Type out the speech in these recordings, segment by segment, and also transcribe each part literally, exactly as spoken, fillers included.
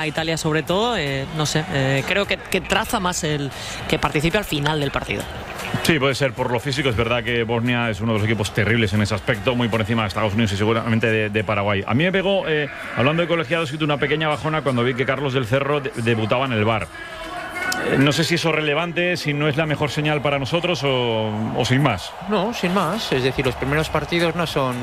a Italia sobre todo, eh, no sé, eh, creo que, que traza más el que participe al final del partido. Sí, puede ser por lo físico. Es verdad que Bosnia es uno de los equipos terribles en ese aspecto, muy por encima de Estados Unidos y seguramente de, de Paraguay. A mí me pegó, eh, hablando de colegiados, siento una pequeña bajona cuando vi que Carlos del Cerro de, debutaba en el V A R. No sé si eso es relevante, si no es la mejor señal para nosotros o, o sin más. No, sin más. Es decir, los primeros partidos no son...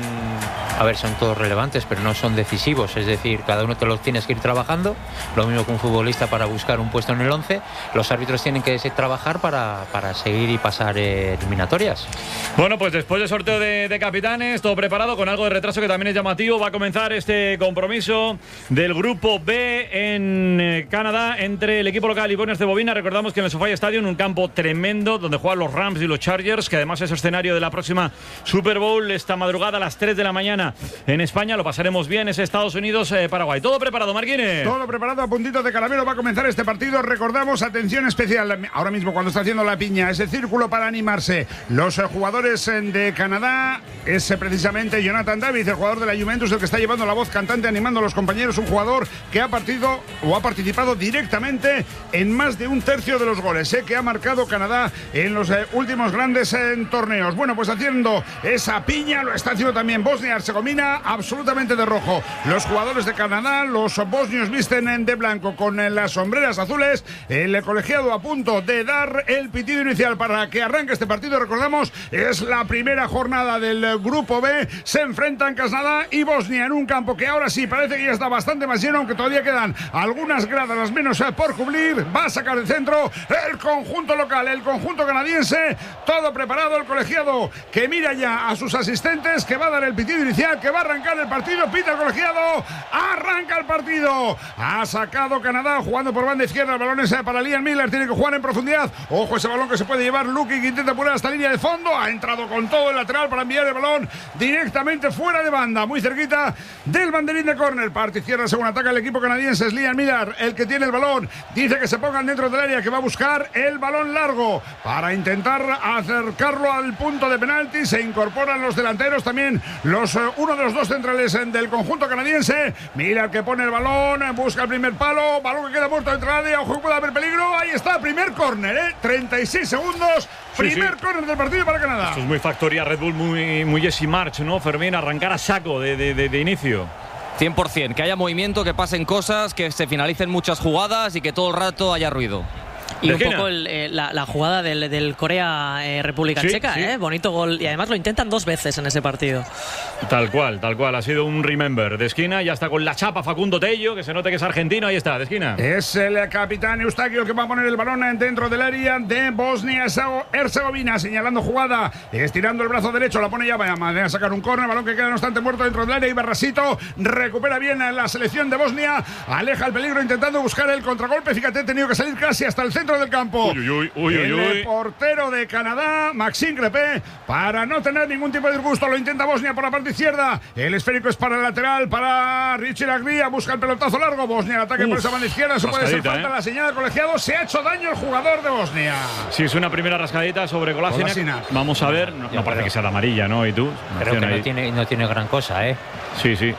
A ver, son todos relevantes, pero no son decisivos. Es decir, cada uno te los tienes que ir trabajando. Lo mismo que un futbolista para buscar un puesto en el once. Los árbitros tienen que trabajar para, para seguir y pasar eh, eliminatorias. Bueno, pues después del sorteo de, de capitanes, todo preparado, con algo de retraso que también es llamativo. Va a comenzar este compromiso del Grupo B en eh, Canadá entre el equipo local y Bosnia Herzegovina. Recordamos que en el SoFi Stadium, un campo tremendo donde juegan los Rams y los Chargers, que además es escenario de la próxima Super Bowl esta madrugada a las tres de la mañana en España. Lo pasaremos bien, es Estados Unidos, eh, Paraguay. ¿Todo preparado, Marquines? Todo preparado, a puntito de caramelo. Va a comenzar este partido. Recordamos, atención especial, ahora mismo cuando está haciendo la piña, ese círculo para animarse. Los eh, jugadores eh, de Canadá, es eh, precisamente Jonathan David, el jugador de la Juventus, el que está llevando la voz cantante, animando a los compañeros. Un jugador que ha partido o ha participado directamente en más de un tercio de los goles eh, que ha marcado Canadá en los eh, últimos grandes eh, torneos. Bueno, pues haciendo esa piña lo está haciendo también Bosnia-Herzegovina, absolutamente de rojo. Los jugadores de Canadá, los bosnios visten de blanco con eh, las sombreras azules. El colegiado a punto de dar el pitido inicial para que arranque este partido. Recordamos, es la primera jornada del Grupo B. Se enfrentan Canadá y Bosnia en un campo que ahora sí parece que ya está bastante más lleno, aunque todavía quedan algunas gradas, las menos eh, por cubrir. Va a sacar el centro el conjunto local, el conjunto canadiense, todo preparado, el colegiado que mira ya a sus asistentes, que va a dar el pitido inicial, que va a arrancar el partido. Pita el colegiado, arranca el partido, ha sacado Canadá jugando por banda izquierda. El balón es para Liam Miller, tiene que jugar en profundidad. Ojo ese balón que se puede llevar Lukic, que intenta poner hasta línea de fondo, ha entrado con todo el lateral para enviar el balón directamente fuera de banda, muy cerquita del banderín de córner. Parte izquierda según ataca el equipo canadiense, es Liam Miller el que tiene el balón, dice que se pongan dentro del área, que va a buscar el balón largo para intentar acercarlo al punto de penalti. Se incorporan los delanteros también, los uh, uno de los dos centrales del conjunto canadiense. Mira el que pone el balón, busca el primer palo, balón que queda muerto dentro del área, ojo que puede haber peligro. Ahí está, primer córner, ¿eh? treinta y seis segundos, primer sí, sí. córner del partido para Canadá. Esto es muy factoría Red Bull, muy, muy Jesse March, ¿no, Fermín? Arrancar a saco de, de, de, de inicio. cien por ciento, que haya movimiento, que pasen cosas, que se finalicen muchas jugadas y que todo el rato haya ruido. Y un poco el, eh, la, la jugada del, del Corea-República eh, sí, Checa, sí. Eh, bonito gol. Y además lo intentan dos veces en ese partido. Tal cual, tal cual. Ha sido un remember de esquina. Ya está con la chapa Facundo Tello, que se note que es argentino. Ahí está, de esquina. Es el capitán Eustaquio el que va a poner el balón dentro del área de Bosnia-Herzegovina. Señalando jugada, estirando el brazo derecho. La pone ya, vaya madre, a sacar un córner. Balón que queda no obstante muerto dentro del área. Y Barrasito recupera bien la selección de Bosnia. Aleja el peligro intentando buscar el contragolpe. Fíjate, ha tenido que salir casi hasta el centro del campo. Uy, uy, uy, el uy, uy. portero de Canadá, Maxime Crepé, para no tener ningún tipo de disgusto, lo intenta Bosnia por la parte izquierda. El esférico es para el lateral, para Richie Lagría, busca el pelotazo largo. Bosnia el ataque Uf, por esa banda izquierda. Eso puede ser falta. ¿eh? La señal del colegiado. Se ha hecho daño el jugador de Bosnia. Sí, es una primera rascadita sobre Kolasinac. Vamos a ver. No, no parece que sea la amarilla, ¿no? ¿Y tú? Creo que no tiene, no tiene gran cosa, ¿eh? Sí, sí.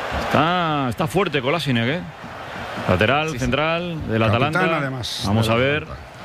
Está, está fuerte Kolasinac, ¿eh? Lateral, sí, central, sí. del Atalanta. Además, Vamos a ver.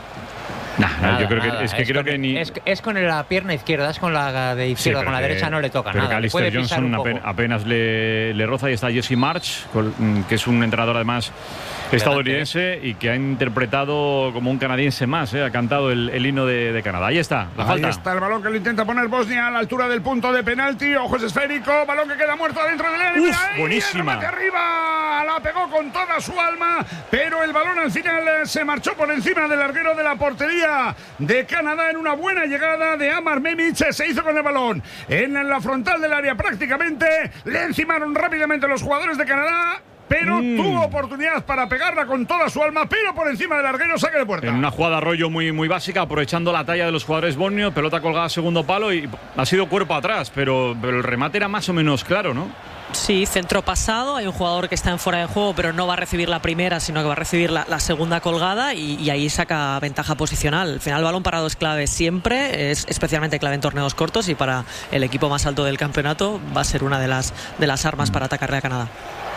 Nah, nada, yo creo nada. que es que es creo con, que ni es, es con la pierna izquierda, es con la de izquierda, sí, con la que, derecha no le toca pero nada. Que Alistair Johnson apenas, apenas le, le roza. Y está Jesse March, que es un entrenador además estadounidense y que ha interpretado como un canadiense más, ¿eh? Ha cantado el, el himno de, de Canadá. Ahí está, la Ahí falta. está el balón que lo intenta poner Bosnia a la altura del punto de penalti. Ojo, es esférico, balón que queda muerto dentro del área. Uf, buenísima. Arriba, la pegó con toda su alma, pero el balón al final se marchó por encima del larguero de la portería de Canadá en una buena llegada de Amar Memic. Se hizo con el balón en la frontal del área prácticamente. Le encimaron rápidamente los jugadores de Canadá, pero mm. tuvo oportunidad para pegarla con toda su alma, pero por encima del larguero, saque de puerta. En una jugada rollo muy, muy básica, aprovechando la talla de los jugadores bosnios, pelota colgada a segundo palo y ha sido cuerpo atrás, pero, pero el remate era más o menos claro, ¿no? Sí, centro pasado, hay un jugador que está en fuera de juego, pero no va a recibir la primera, sino que va a recibir la, la segunda colgada y, y ahí saca ventaja posicional. Al final el balón parado es clave siempre, es especialmente clave en torneos cortos y para el equipo más alto del campeonato va a ser una de las, de las armas para atacarle a Canadá.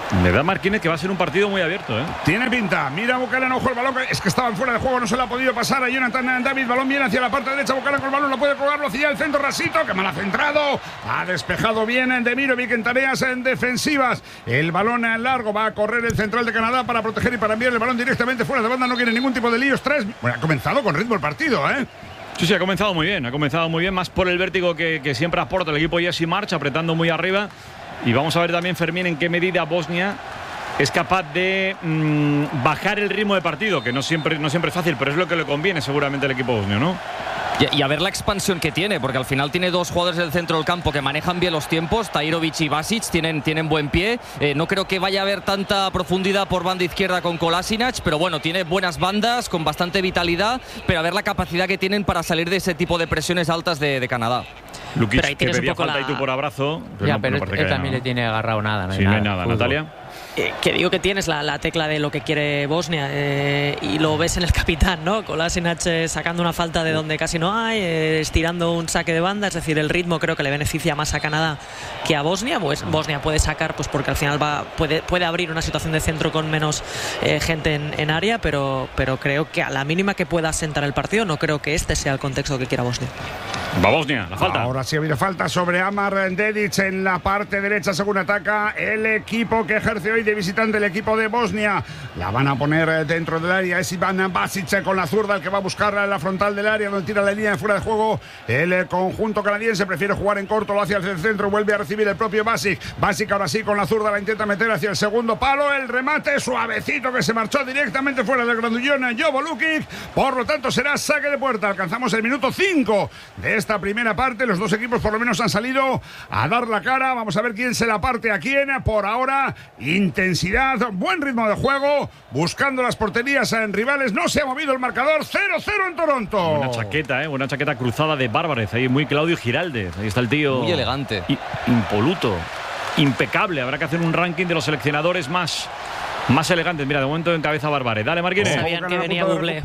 Me da Marquínez que va a ser un partido muy abierto, ¿eh? Tiene pinta. Mira Buchanan, ojo el balón. Es que estaban fuera de juego, no se le ha podido pasar a Jonathan David. Balón viene hacia la parte derecha. Buchanan con el balón, no puede colgarlo hacia el centro. Rasito, que mal ha centrado. Ha despejado bien Demirovic en tareas en defensivas. El balón largo va a correr el central de Canadá para proteger y para enviar el balón directamente fuera de banda. No quiere ningún tipo de líos. Tres. Bueno, ha comenzado con ritmo el partido, ¿eh? Sí, sí, ha comenzado muy bien. Ha comenzado muy bien, más por el vértigo que, que siempre aporta el equipo Jesse March, apretando muy arriba. Y vamos a ver también, Fermín, en qué medida Bosnia es capaz de mmm, bajar el ritmo de partido, que no siempre, no siempre es fácil, pero es lo que le conviene seguramente al equipo bosnio, ¿no? Y, y a ver la expansión que tiene, porque al final tiene dos jugadores del centro del campo que manejan bien los tiempos, Tahirovic y Basic, tienen, tienen buen pie. Eh, no creo que vaya a haber tanta profundidad por banda izquierda con Kolasinac, pero bueno, tiene buenas bandas, con bastante vitalidad, pero a ver la capacidad que tienen para salir de ese tipo de presiones altas de, de Canadá. Lukic, que pedía falta la... y tú por abrazo. Pero ya, no, pero él, él también no le tiene agarrado nada. No hay sí, nada, no hay nada. fútbol. Natalia. Eh, que digo que tienes la, la tecla de lo que quiere Bosnia eh, y lo ves en el capitán, ¿no? Kolasinac eh, sacando una falta de donde casi no hay, eh, estirando un saque de banda, es decir, el ritmo creo que le beneficia más a Canadá que a Bosnia. Pues Bosnia puede sacar, pues porque al final va puede, puede abrir una situación de centro con menos eh, gente en, en área, pero, pero creo que a la mínima que pueda asentar el partido, no creo que este sea el contexto que quiera Bosnia. Va Bosnia, la falta. Ahora sí ha habido falta sobre Amar Dedic en la parte derecha según ataca el equipo que ejerce hoy de visitante, el equipo de Bosnia. La van a poner dentro del área. Es Iván Basic con la zurda el que va a buscar la frontal del área donde tira la línea de fuera de juego. El conjunto canadiense prefiere jugar en corto, lo hace hacia el centro, vuelve a recibir el propio Basic. Basic ahora sí con la zurda la intenta meter hacia el segundo palo. El remate suavecito que se marchó directamente fuera del grandullón Jovo Lukic. Por lo tanto será saque de puerta. Alcanzamos el minuto cinco de esta primera parte. Los dos equipos por lo menos han salido a dar la cara. Vamos a ver quién se la parte a quién. Por ahora, intensidad, buen ritmo de juego, buscando las porterías en rivales. No se ha movido el marcador. cero cero en Toronto. Una chaqueta, ¿eh? Una chaqueta cruzada de Bárbarez. Ahí muy Claudio Giraldez. Ahí está el tío. Muy elegante. Impoluto. Impecable. Habrá que hacer un ranking de los seleccionadores más, más elegantes. Mira, de momento encabeza Bárbarez. Dale, Marquínez. Sabían que venía Bublé.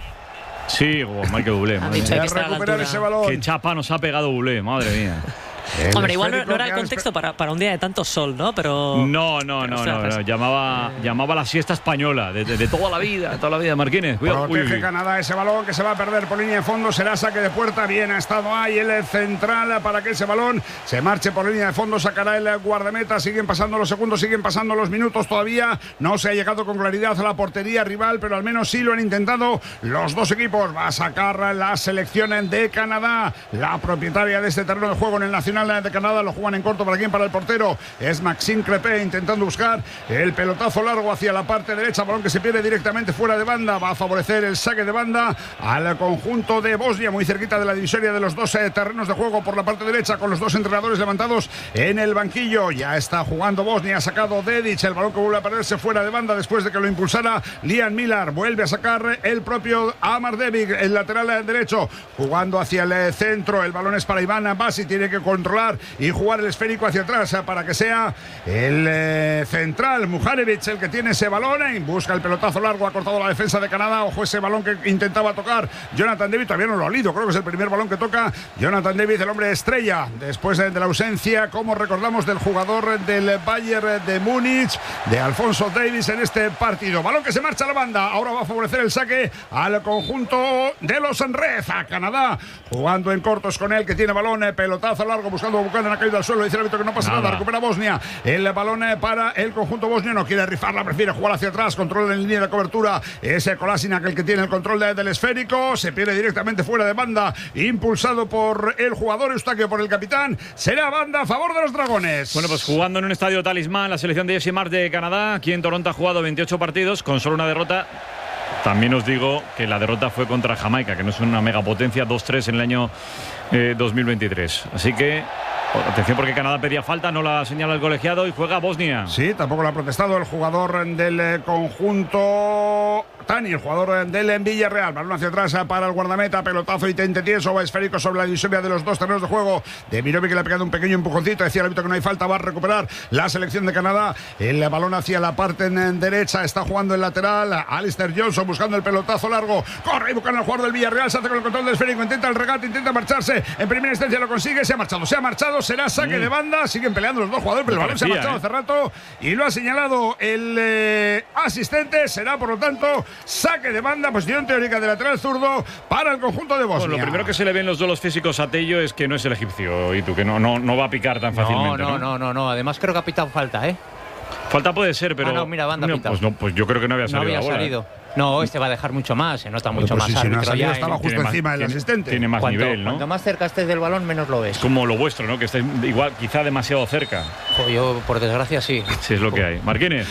Sí, oh, Michael Bublé. Ha dicho que está a la altura. Ese balón. Qué chapa nos ha pegado Bublé, madre mía. El Hombre, igual no, no era el que contexto para, para un día de tanto sol, ¿no? Pero No, no, pero, no, o sea, no, pues, no. Llamaba, eh, llamaba la siesta española de, de, de toda la vida, de toda la vida, Marquínez. Cuidado. Protege Uy, uy. Canadá ese balón que se va a perder por línea de fondo. Será saque de puerta. Bien ha estado ahí el central para que ese balón se marche por línea de fondo. Sacará el guardameta. Siguen pasando los segundos, siguen pasando los minutos. Todavía no se ha llegado con claridad a la portería rival, pero al menos sí lo han intentado los dos equipos. Va a sacar la selección de Canadá. La propietaria de este terreno de juego en el Nacional de Canadá. Lo juegan en corto. ¿Para quién? Para el portero. Es Maxime Crepé intentando buscar el pelotazo largo hacia la parte derecha. Balón que se pierde directamente fuera de banda. Va a favorecer el saque de banda al conjunto de Bosnia, muy cerquita de la divisoria de los dos eh, terrenos de juego por la parte derecha, con los dos entrenadores levantados en el banquillo. Ya está jugando Bosnia. Ha sacado Dedic. El balón que vuelve a perderse fuera de banda después de que lo impulsara Lian Millar. Vuelve a sacar el propio Amar Dedic, el lateral derecho, jugando hacia el centro. El balón es para Iván Basic. Tiene que controlar y jugar el esférico hacia atrás para que sea el eh, central Muharevic el que tiene ese balón y busca el pelotazo largo. Ha cortado la defensa de Canadá. Ojo ese balón que intentaba tocar Jonathan David. Todavía no lo ha olido. Creo que es el primer balón que toca Jonathan David, el hombre estrella, después de, de la ausencia, como recordamos, del jugador del Bayern de Múnich, de Alfonso Davies en este partido. Balón que se marcha a la banda. Ahora va a favorecer el saque al conjunto de los Red. A Canadá jugando en cortos con él, que tiene balón, eh, pelotazo largo, buscando a Buchanan. Ha caído al suelo. Dice el árbitro que no pasa nada. nada. Recupera Bosnia. El balón eh, para el conjunto bosnio. No quiere rifarla, prefiere jugar hacia atrás. Control en línea de cobertura. Ese Kolasinac el que tiene el control de, del esférico. Se pierde directamente fuera de banda. Impulsado por el jugador Eustaquio, por el capitán. Será banda a favor de los dragones. Bueno, pues jugando en un estadio talismán, la selección de Jesse March de Canadá. Aquí en Toronto ha jugado veintiocho partidos con solo una derrota. También os digo que la derrota fue contra Jamaica, que no es una megapotencia, dos tres en el año eh, dos mil veintitrés. Así que atención, porque Canadá pedía falta, no la señala el colegiado y juega Bosnia. Sí, tampoco lo ha protestado el jugador del conjunto Tani, el jugador del Villarreal. Balón hacia atrás para el guardameta, pelotazo y tente tieso, va esférico sobre la divisoria de los dos terrenos de juego. Demirovic, que le ha pegado un pequeño empujoncito, decía el árbitro que no hay falta, va a recuperar la selección de Canadá. El balón hacia la parte en derecha, está jugando el lateral Alistair Johnson buscando el pelotazo largo. Corre y buscando al jugador del Villarreal, se hace con el control del esférico, intenta el regate, intenta marcharse. En primera instancia lo consigue, se ha marchado, se ha marchado. será saque mm. de banda. Siguen peleando los dos jugadores, pero el balón se ha marchado ¿eh? hace rato y lo ha señalado el eh, asistente. Será, por lo tanto, saque de banda, posición teórica de lateral zurdo para el conjunto de Bosnia. Bueno, lo primero que se le ven los duelos físicos a Tello es que no es el egipcio, y tú, que no, no, no va a picar tan fácilmente. No, no, no, no, no. Además creo que ha pitado falta, ¿eh? Falta puede ser, pero. Ah, no, mira, banda no, pitado. pues, no, pues yo creo que no había salido. No había bola, salido. ¿eh? No, este va a dejar mucho más, se nota mucho pues más. Si, si no ha salido, ya estaba en... justo tiene encima más, del tiene, asistente. Tiene más cuanto, nivel, ¿no? Cuanto más cerca estés del balón, menos lo ves. Es como lo vuestro, ¿no? Que estáis igual, quizá demasiado cerca. Jo, yo, por desgracia, sí. Sí, es lo que hay. Marquínez.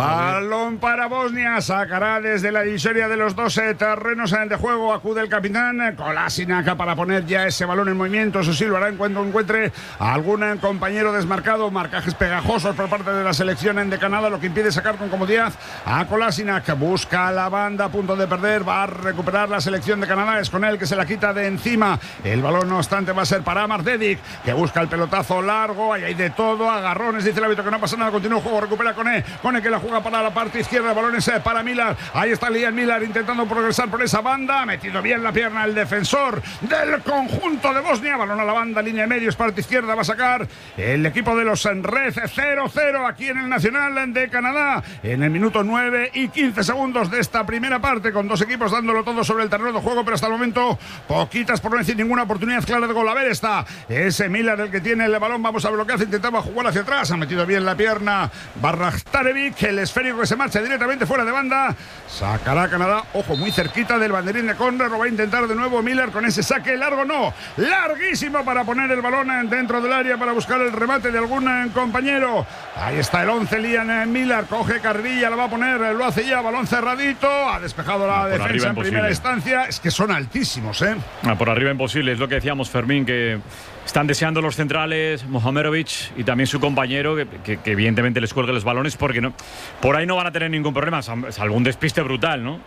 Balón para Bosnia. Sacará desde la divisoria de los dos terrenos de juego. Acude el capitán Kolasinac para poner ya ese balón en movimiento. Eso sí, lo hará en cuanto encuentre a algún compañero desmarcado. Marcajes pegajosos por parte de la selección de Canadá, lo que impide sacar con comodidad a Kolasinac. Busca la banda, a punto de perder. Va a recuperar la selección de Canadá. Es con él que se la quita de encima. El balón, no obstante, va a ser para Mardedik, que busca el pelotazo largo. Ahí hay de todo. Agarrones, dice el árbitro que no pasa nada. Continúa el juego. Recupera Kone. Kone que la juega para la parte izquierda. Balones para Millar. Ahí está Liam Millar intentando progresar por esa banda. Ha metido bien la pierna el defensor del conjunto de Bosnia. Balón a la banda, línea de medios, parte izquierda. Va a sacar el equipo de los Red. cero cero aquí en el Nacional de Canadá. En el minuto nueve y quince segundos de esta primera parte, con dos equipos dándolo todo sobre el terreno de juego, pero hasta el momento poquitas, por no decir ninguna oportunidad clara de gol. A ver, está ese Millar el que tiene el balón. Vamos a ver lo que hace. Intentaba jugar hacia atrás. Ha metido bien la pierna Barrachtarevic. El esférico que se marcha directamente fuera de banda. Sacará Canadá. Ojo, muy cerquita del banderín de Conrad. Lo va a intentar de nuevo Millar con ese saque largo. No, larguísimo para poner el balón dentro del área para buscar el remate de algún compañero. Ahí está el once, Liam Millar. Coge carrilla, la va a poner. Lo hace ya. Balón cerradito. Ha despejado la por defensa en primera instancia. Es que son altísimos, ¿eh? Ah, por arriba imposible. Es lo que decíamos, Fermín, que están deseando los centrales, Mohamedovic y también su compañero, que, que, que evidentemente les cuelgue los balones, porque no, por ahí no van a tener ningún problema, salvo un despiste brutal, ¿no?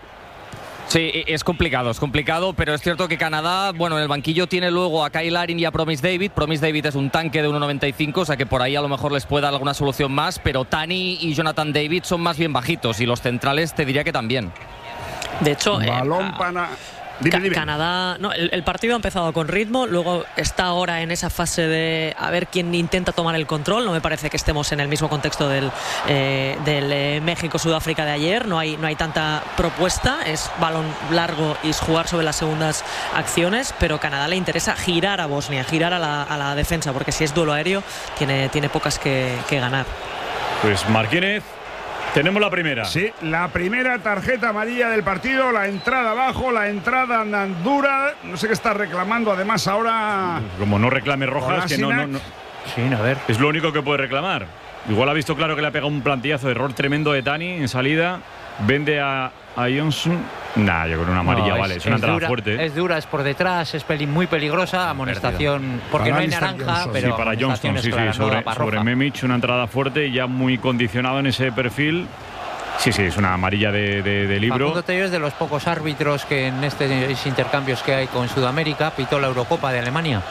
Sí, es complicado, es complicado, pero es cierto que Canadá, bueno, en el banquillo tiene luego a Kyle Larin y a Promise David. Promise David es un tanque de uno noventa y cinco, o sea que por ahí a lo mejor les puede dar alguna solución más, pero Tani y Jonathan David son más bien bajitos y los centrales te diría que también. De hecho, balón eh, para... Dime, dime. Canadá, no, el, el partido ha empezado con ritmo, luego está ahora en esa fase de a ver quién intenta tomar el control. No me parece que estemos en el mismo contexto del, eh, del eh, México-Sudáfrica de ayer. No hay, no hay tanta propuesta, es balón largo y es jugar sobre las segundas acciones, pero a Canadá le interesa girar a Bosnia, girar a la, a la defensa, porque si es duelo aéreo tiene, tiene pocas que, que ganar. Pues Marquínez. Tenemos la primera. Sí, la primera tarjeta amarilla del partido, la entrada abajo, la entrada dura. No sé qué está reclamando además ahora. Como no reclame rojas, que no, no, no. Sí, a ver. Es lo único que puede reclamar. Igual ha visto claro que le ha pegado un plantillazo de error tremendo de Tani en salida. Vende a, a Johnson. Nah, yo con una amarilla, no, vale. Es, es una entrada dura, fuerte. Es dura, es por detrás, es pelín muy peligrosa. Amonestación, porque para no hay naranja, pero. Sí, para Johnston, sí, sí. Sobre, sobre Memic, una entrada fuerte y ya muy condicionado en ese perfil. Sí, sí, es una amarilla de, de, de libro. Facundo Tello es de los pocos árbitros que en estos intercambios que hay con Sudamérica pitó la Eurocopa de Alemania.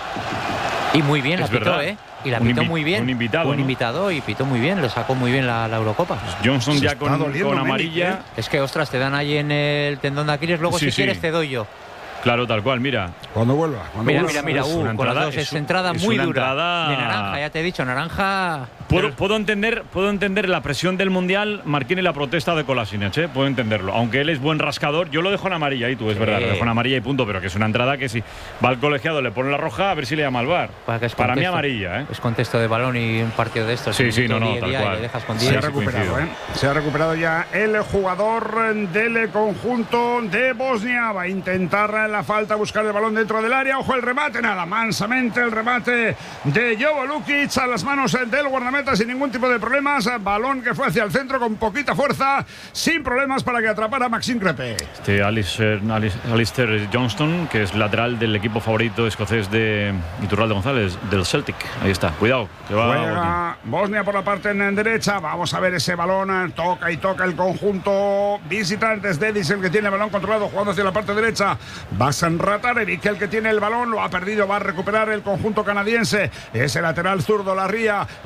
Y muy bien es la pitó, verdad. ¿eh? Y la un pitó invi- muy bien. Un invitado. Un ¿no? invitado y pitó muy bien, le sacó muy bien la, la Eurocopa. Johnson Se ya está con, doliendo con Memic, amarilla. ¿eh? Es que, ostras, te dan ahí en el tendón de Aquiles, luego Sí, si sí. quieres te doy yo. Claro, tal cual, mira. Cuando vuelva. Cuando Mira, vuelva. mira, mira, Es uh, una con las entrada- dos, es es, un- entrada es muy una dura. entrada- De naranja, ya te he dicho, naranja. Puedo, puedo, entender, puedo entender la presión del Mundial, Marquín, y la protesta de Kolasinac, ¿eh? Puedo entenderlo. Aunque él es buen rascador, yo lo dejo en amarilla, y tú, es Sí. verdad, lo dejo en amarilla y punto, pero que es una entrada que si va al colegiado, le pone la roja, a ver si le llama al bar. Para, que es Para mí contexto. amarilla, ¿eh? Es contexto de balón y un partido de estos. Sí, sí, minuto no, no, diez, tal día, cual. y le dejas con Sí, Se diez. ha recuperado, coincido. ¿eh? Se ha recuperado ya el jugador del conjunto de Bosnia. Va a intentar la falta, buscar el balón dentro del área. Ojo el remate, nada, mansamente el remate de Jovo Lukic a las manos del guardameta sin ningún tipo de problemas. Balón que fue hacia el centro con poquita fuerza, sin problemas para que atrapara a Maxime Crépy. Este Alistair, Alistair Johnston, que es lateral del equipo favorito escocés de Iturralde González, del Celtic. Ahí está, cuidado, que va. Juega Bosnia por la parte en derecha. Vamos a ver ese balón. Toca y toca el conjunto visitantes. Dedis el que tiene el balón controlado, jugando hacia la parte derecha. Basan Ratarevic el que tiene el balón. Lo ha perdido, va a recuperar el conjunto canadiense. Ese lateral zurdo, Larría, el que intenta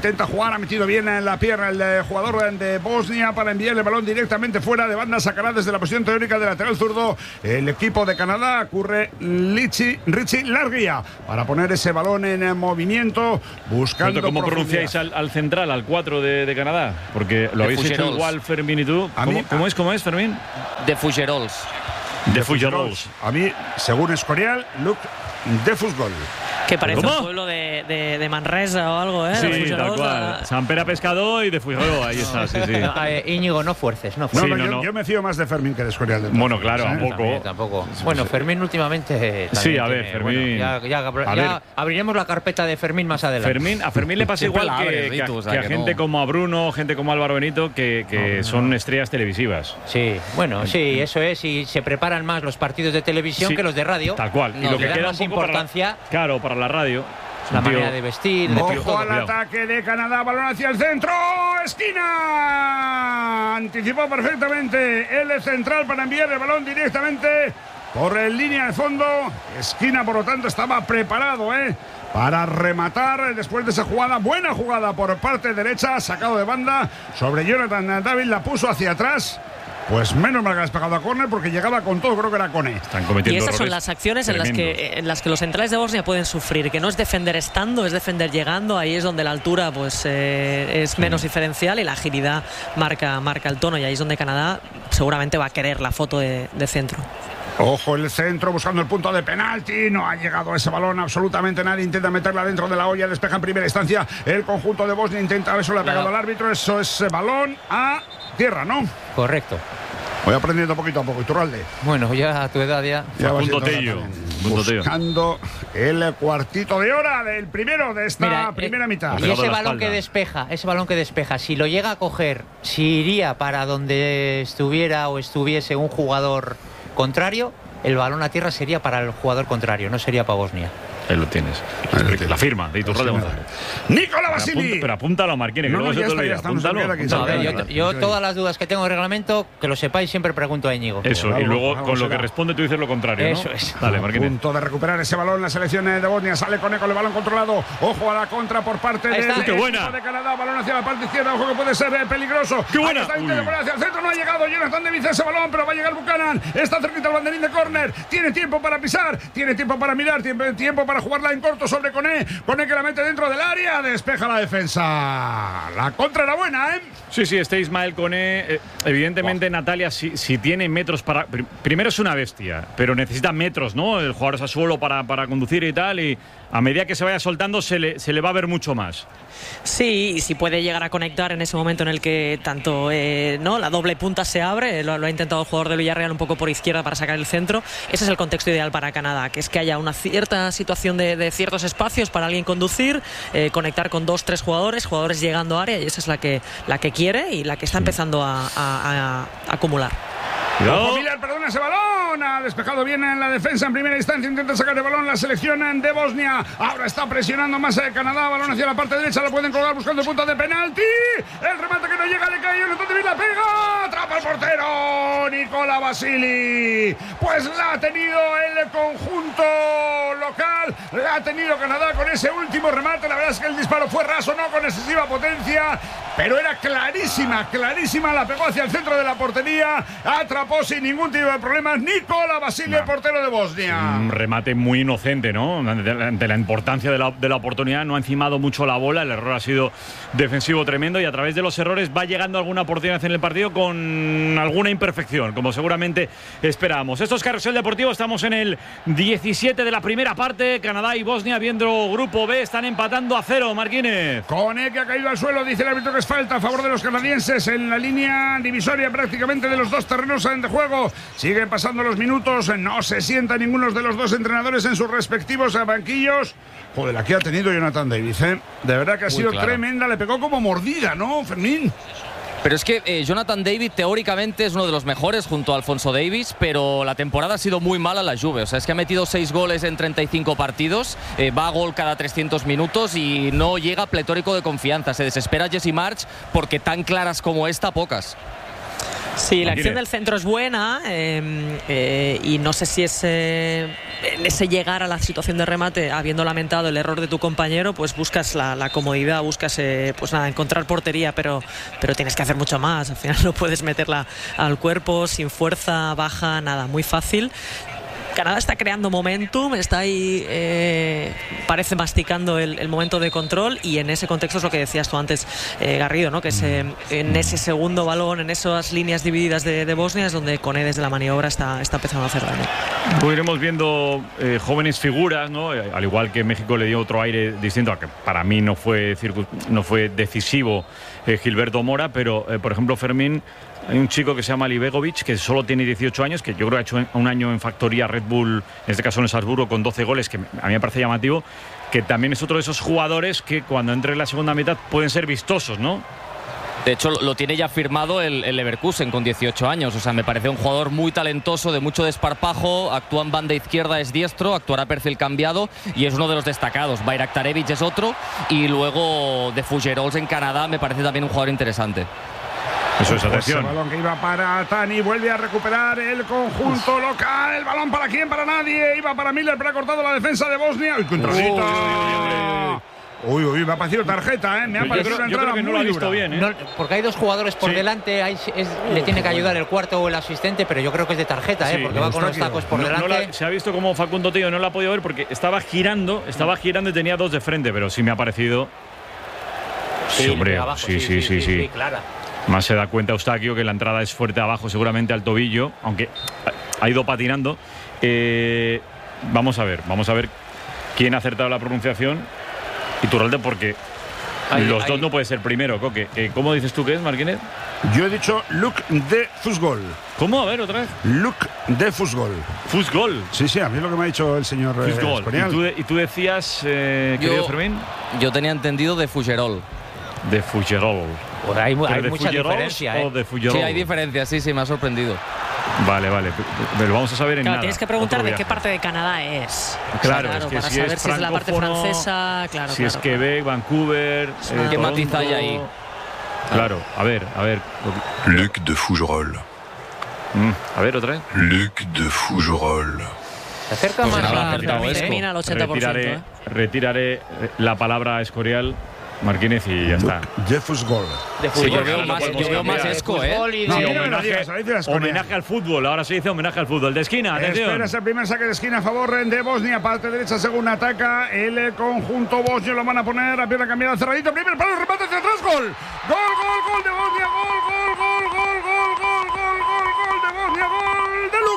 intenta jugar, ha metido bien en la pierna el jugador de Bosnia para enviar el balón directamente fuera de banda, sacará desde la posición teórica de lateral zurdo el equipo de Canadá. Ocurre Richie, Richie Larguía para poner ese balón en movimiento, buscando. ¿Cómo pronunciáis al, al central, al cuatro de, de Canadá? Porque lo de habéis Fugerols. Hecho igual, Fermín y tú. ¿Cómo, mí, ¿cómo es? ¿Cómo es, Fermín? De Fugerols. De Fugerols. A mí, según Escorial, Luc de Fusgol. Que parece ¿Cómo? un pueblo de, de, de Manresa o algo, ¿eh? Sí, tal cual. San Pera Pescador y de Fugeró, ahí está, sí, sí. Eh, Íñigo, no fuerces, no fuerces. No, Sí, no, no, yo, no. yo me fío más de Fermín que de Escorial. De Bueno, claro, ¿eh? un poco. También, tampoco. Bueno, Fermín últimamente. Sí, a ver, tiene, Fermín. Bueno, ya, ya, A ya ver. abriremos la carpeta de Fermín más adelante. Fermín, a Fermín le pasa Siempre igual la que, abre, que a, Ritu, o sea, que a que gente no. como a Bruno, gente como Álvaro Benito, que, que son estrellas televisivas. Sí, bueno, sí, eso es. Y se preparan más los partidos de televisión Sí, que los de radio. Tal cual. No, y lo que le dan queda más un poco importancia. Para la, claro, para la radio. La Un tío- manera de vestir, de Ojo todo. al cuidado. ataque de Canadá, balón hacia el centro, esquina. Anticipó perfectamente el central para enviar el balón directamente por el línea de fondo. Esquina, por lo tanto, estaba preparado, ¿eh? Para rematar después de esa jugada. Buena jugada por parte derecha, sacado de banda sobre Jonathan David, la puso hacia atrás. Pues menos mal que has pegado a córner porque llegaba con todo, creo que era Cone. Están cometiendo Y esas son errores las acciones en las, que, en las que los centrales de Bosnia pueden sufrir, que no es defender estando, es defender llegando. Ahí es donde la altura pues eh, es menos diferencial y la agilidad marca, marca el tono. Y ahí es donde Canadá seguramente va a querer la foto de, de centro. Ojo el centro buscando el punto de penalti. No ha llegado ese balón absolutamente nadie. Intenta meterla dentro de la olla. Despeja en primera instancia el conjunto de Bosnia. Intenta, eso le ha pegado al árbitro. Eso es balón a tierra, ¿no? Correcto. Voy aprendiendo poquito a poco. Iturralde. Bueno, ya a tu edad ya. Ya va Punto siendo hora Tello. también. Punto Tello. Buscando el cuartito de hora del primero de esta Mira, primera eh, mitad. Y Pegado ese a la balón espalda. que despeja, ese balón que despeja, si lo llega a coger, si iría para donde estuviera o estuviese un jugador contrario, el balón a tierra sería para el jugador contrario, no sería para Bosnia. Ahí lo tienes. Ahí lo tienes. La firma de Iturralde González. Nicola Pero, Basili. apunta, pero apúntalo, Marquines, que No, luego no, se ya te está, ya olvida. estamos Apúntalo. olvidando aquí, No, a ver, apúntalo. yo, yo todas las dudas que tengo en reglamento, que lo sepáis, siempre pregunto a Íñigo. Eso, Algo, y luego algo con lo será. que responde tú dices lo contrario, ¿no? Eso es. Dale, A Marquines. punto de recuperar ese balón la selección de Bosnia. Sale con el balón controlado. Ojo a la contra por parte Ahí del está. ¡Qué equipo buena! de Canadá. Balón hacia la parte izquierda. Ojo que puede ser eh, peligroso. ¡Qué buena! Ahí está, intenta Uy. poner hacia el centro. No ha llegado Jonathan David ese balón, pero va a llegar Buchanan. Está cerquita el banderín de córner. Tiene tiempo para pisar. Tiene tiempo para mirar. Tiene tiempo para jugarla en corto sobre Cone. Cone que la mete dentro del área. Despeja la defensa. La contra era buena, ¿eh? Sí, sí, este Ismael Cone, eh, evidentemente Natalia, si, si tiene metros para... pr- Primero es una bestia, pero necesita metros, ¿no? El jugador es a suelo para, para conducir y tal, y a medida que se vaya soltando se le, se le va a ver mucho más. Sí, y si puede llegar a conectar en ese momento en el que tanto eh, no la doble punta se abre, lo, lo ha intentado el jugador de Villarreal un poco por izquierda para sacar el centro. Ese es el contexto ideal para Canadá, que es que haya una cierta situación de, de ciertos espacios para alguien conducir, eh, conectar con dos, tres jugadores, jugadores llegando a área, y esa es la que, la que quiere y la que está empezando a, a- a acumular. Cuidado. Ojo, Miller, perdona ese balón. Ha despejado bien en la defensa en primera instancia. Intenta sacar el balón la selección de Bosnia. Ahora está presionando más a Canadá. Balón hacia la parte derecha. Lo pueden colgar buscando el punto de penalti. El remate que no llega le cae. Jonathan David la pega. Atrapa el portero. Nicola Basili. Pues la ha tenido el conjunto local. La ha tenido Canadá con ese último remate. La verdad es que el disparo fue raso, no con excesiva potencia. Pero era clarísima, clarísima. La pegó hacia el centro de la portería. Atrapó sin ningún tipo de problemas Nicola Basili, el portero de Bosnia. Un remate muy inocente, ¿no? Ante la, ante la importancia de la, de la oportunidad, no ha encimado mucho la bola, el error ha sido defensivo tremendo y a través de los errores va llegando alguna oportunidad en el partido con alguna imperfección, como seguramente esperábamos. Esto es Carrusel Deportivo, estamos en el diecisiete de la primera parte, Canadá y Bosnia viendo Grupo B, están empatando a cero, Marquínez. Cone que ha caído al suelo, dice el árbitro que es falta a favor de los canadienses en la línea divisoria prácticamente de los dos terrenos de juego. Siguen pasando los minutos, no se sienta ninguno de los dos entrenadores en sus respectivos banquillos. Joder, la que ha tenido Jonathan David, ¿eh? De verdad que ha Uy, sido claro. tremenda, le pegó como mordida, ¿no, Fermín? Pero es que eh, Jonathan David teóricamente es uno de los mejores junto a Alfonso Davies, pero la temporada ha sido muy mala la Juve. O sea, es que ha metido seis goles en treinta y cinco partidos, eh, va a gol cada trescientos minutos y no llega pletórico de confianza. Se desespera Jesse March porque tan claras como esta, pocas. Sí, la acción del centro es buena eh, eh, y no sé si es eh, en ese llegar a la situación de remate, habiendo lamentado el error de tu compañero, pues buscas la, la comodidad, buscas eh, pues nada, encontrar portería, pero, pero tienes que hacer mucho más. Al final no puedes meterla al cuerpo, sin fuerza, baja, nada, muy fácil. Canadá está creando momentum, está ahí, eh, parece masticando el, el momento de control, y en ese contexto es lo que decías tú antes, eh, Garrido, ¿no? Que es, eh, en ese segundo balón, en esas líneas divididas de, de Bosnia, es donde Kone desde la maniobra está, está empezando a hacer daño. Pues iremos viendo eh, jóvenes figuras, ¿no? Al igual que México le dio otro aire distinto, a que para mí no fue, no fue decisivo eh, Gilberto Mora, pero eh, por ejemplo Fermín, hay un chico que se llama Libegovic, que solo tiene dieciocho años, que yo creo que ha hecho un año en factoría Red Bull, en este caso en Salzburgo, con doce goles, que a mí me parece llamativo, que también es otro de esos jugadores que cuando entre en la segunda mitad pueden ser vistosos, ¿no? De hecho, lo tiene ya firmado el, el Leverkusen con dieciocho años. O sea, me parece un jugador muy talentoso, de mucho desparpajo. Actúa en banda izquierda, es diestro, actuará a perfil cambiado y es uno de los destacados. Bayraktarevic es otro. Y luego de Fougerols en Canadá me parece también un jugador interesante. Eso es, atención. El balón que iba para Tani, vuelve a recuperar el conjunto local. El balón para quién, para nadie. Iba para Miller, pero ha cortado la defensa de Bosnia. ¡Uy, controlita! Uy, uy, me ha parecido tarjeta, ¿eh? Me ha parecido una entrada que no muy lo ha visto dura. bien, ¿eh? No, porque hay dos jugadores por Sí. delante, hay, es, le tiene que ayudar el cuarto o el asistente, pero yo creo que es de tarjeta, ¿eh? Sí, Porque va con los Eustáquio. tacos por No- no delante. la- se ha visto como Facundo Tello no la ha podido ver porque estaba girando, estaba girando y tenía dos de frente, pero sí me ha parecido. Sí, hombre, de abajo, sí, sí, sí, sí. clara. Más se da cuenta Eustáquio que la entrada es fuerte abajo, seguramente al tobillo, aunque ha ido patinando. Eh, vamos a ver, vamos a ver quién ha acertado la pronunciación. Iturralde, porque Ahí, los ahí. dos no puede ser primero, Coque. Eh, ¿Cómo dices tú que es, Marquínez? Yo he dicho look de fútbol. ¿Cómo? A ver, otra vez. Look de fútbol. Fútbol. Sí, sí, a mí es lo que me ha dicho el señor eh, Fútbol. Escorial. ¿Y tú, de- y tú decías, eh, querido Yo, Fermín? yo tenía entendido de Fougerol. De Fougerol. Pues hay, ¿Pero hay de mucha Fougerol diferencia, ¿eh? o de Fougerol? Sí, hay diferencias, sí, sí, me ha sorprendido. Vale, vale. Pero lo vamos a saber en Claro, nada. tienes que preguntar Otro de qué si parte de Canadá es. Claro, O sea, es que para si saber es si es la parte francófono, francesa, claro. Si claro, es Quebec, Vancouver. eh, ¿Qué Toronto. matiz hay ahí? Claro, a ver, a ver. Luc de Fougerolles. Mm, a ver, otra vez. Luc de Fougerolles. Se acerca Pues más nada, a acertado Fermín, eso. ¿eh? Termina al ochenta por ciento. Retiraré, ¿eh? retiraré eh, la palabra a Escorial, Marquínez, y ya está. De fútbol. De Sí, yo fútbol. veo no más, podemos yo veo más cambiar. esco, De ¿eh? fútbol y de- No, Sí, mira, me lo homenaje, digas, ahora dices Escorial. homenaje al fútbol, ahora se dice homenaje al fútbol. De esquina, atención. Espera ese primer saque de esquina a favor de Bosnia, parte derecha según ataca el conjunto bosnio, lo van a poner a pierna cambiada cerradito, primer palo, remate hacia atrás, gol, gol, gol, gol de Bosnia, gol, gol, gol, gol, gol, gol, gol, gol, gol de Bosnia, gol de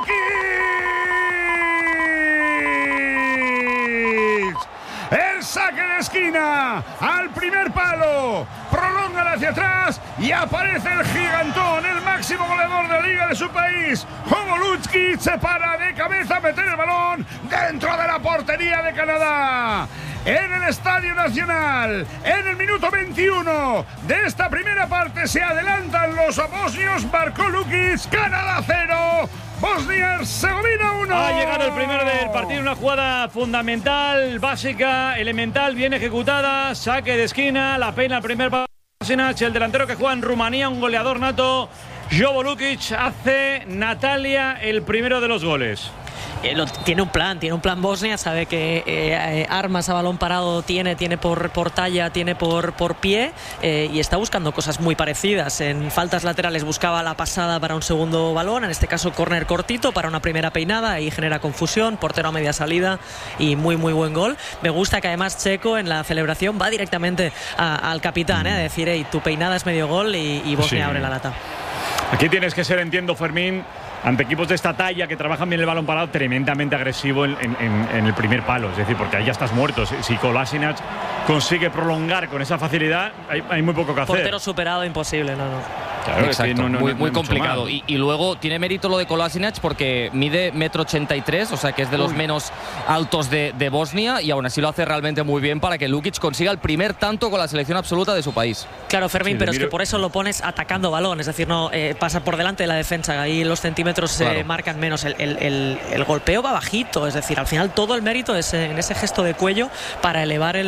Lukic. El saque de esquina al primer palo, prolonga hacia atrás y aparece el gigantón, el máximo goleador de la liga de su país. Homo Lukic se para de cabeza a meter el balón dentro de la portería de Canadá. En el Estadio Nacional, en el minuto veintiuno de esta primera parte, se adelantan los bosnios. Marcó Lukic, Canadá cero, Bosnia-Herzegovina uno. Ha llegado el primero del partido, una jugada fundamental, básica, elemental, bien ejecutada, saque de esquina, la pena el primer palo. El delantero que juega en Rumanía, un goleador nato, Jovo Lukic, hace Natalia el primero de los goles. Eh, lo- tiene un plan, tiene un plan Bosnia, sabe que eh, eh, armas a balón parado tiene, tiene por, por talla, tiene por, por pie, eh, y está buscando cosas muy parecidas. En faltas laterales buscaba la pasada para un segundo balón, en este caso córner cortito para una primera peinada, y genera confusión, portero a media salida y muy muy buen gol. Me gusta que además Checo en la celebración va directamente a- al capitán, eh, a decir, hey, tu peinada es medio gol, y, y Bosnia Sí. abre la lata. Aquí tienes que ser, entiendo, Fermín, ante equipos de esta talla que trabajan bien el balón parado, tremendamente agresivo en, en- en- en el primer palo. Es decir, porque ahí ya estás muerto. Si, si Kolasinac consigue prolongar con esa facilidad, hay, hay muy poco que hacer. Portero superado, imposible, no, no. Claro, es que Exacto, no- no- muy, no muy hay mucho complicado. más. Y, y luego tiene mérito lo de Kolasinac porque mide metro ochenta y tres, o sea que es de los menos altos de, de Bosnia, y aún así lo hace realmente muy bien para que Lukic consiga el primer tanto con la selección absoluta de su país. Claro, Fermín, Sí, pero le es que miro- por eso lo pones atacando balón, es decir, no eh, pasa por delante de la defensa, ahí los centímetros se Claro. marcan menos, el, el- el- el golpeo va bajito, es decir, al final todo el mérito es en ese gesto de cuello para elevar el, el balón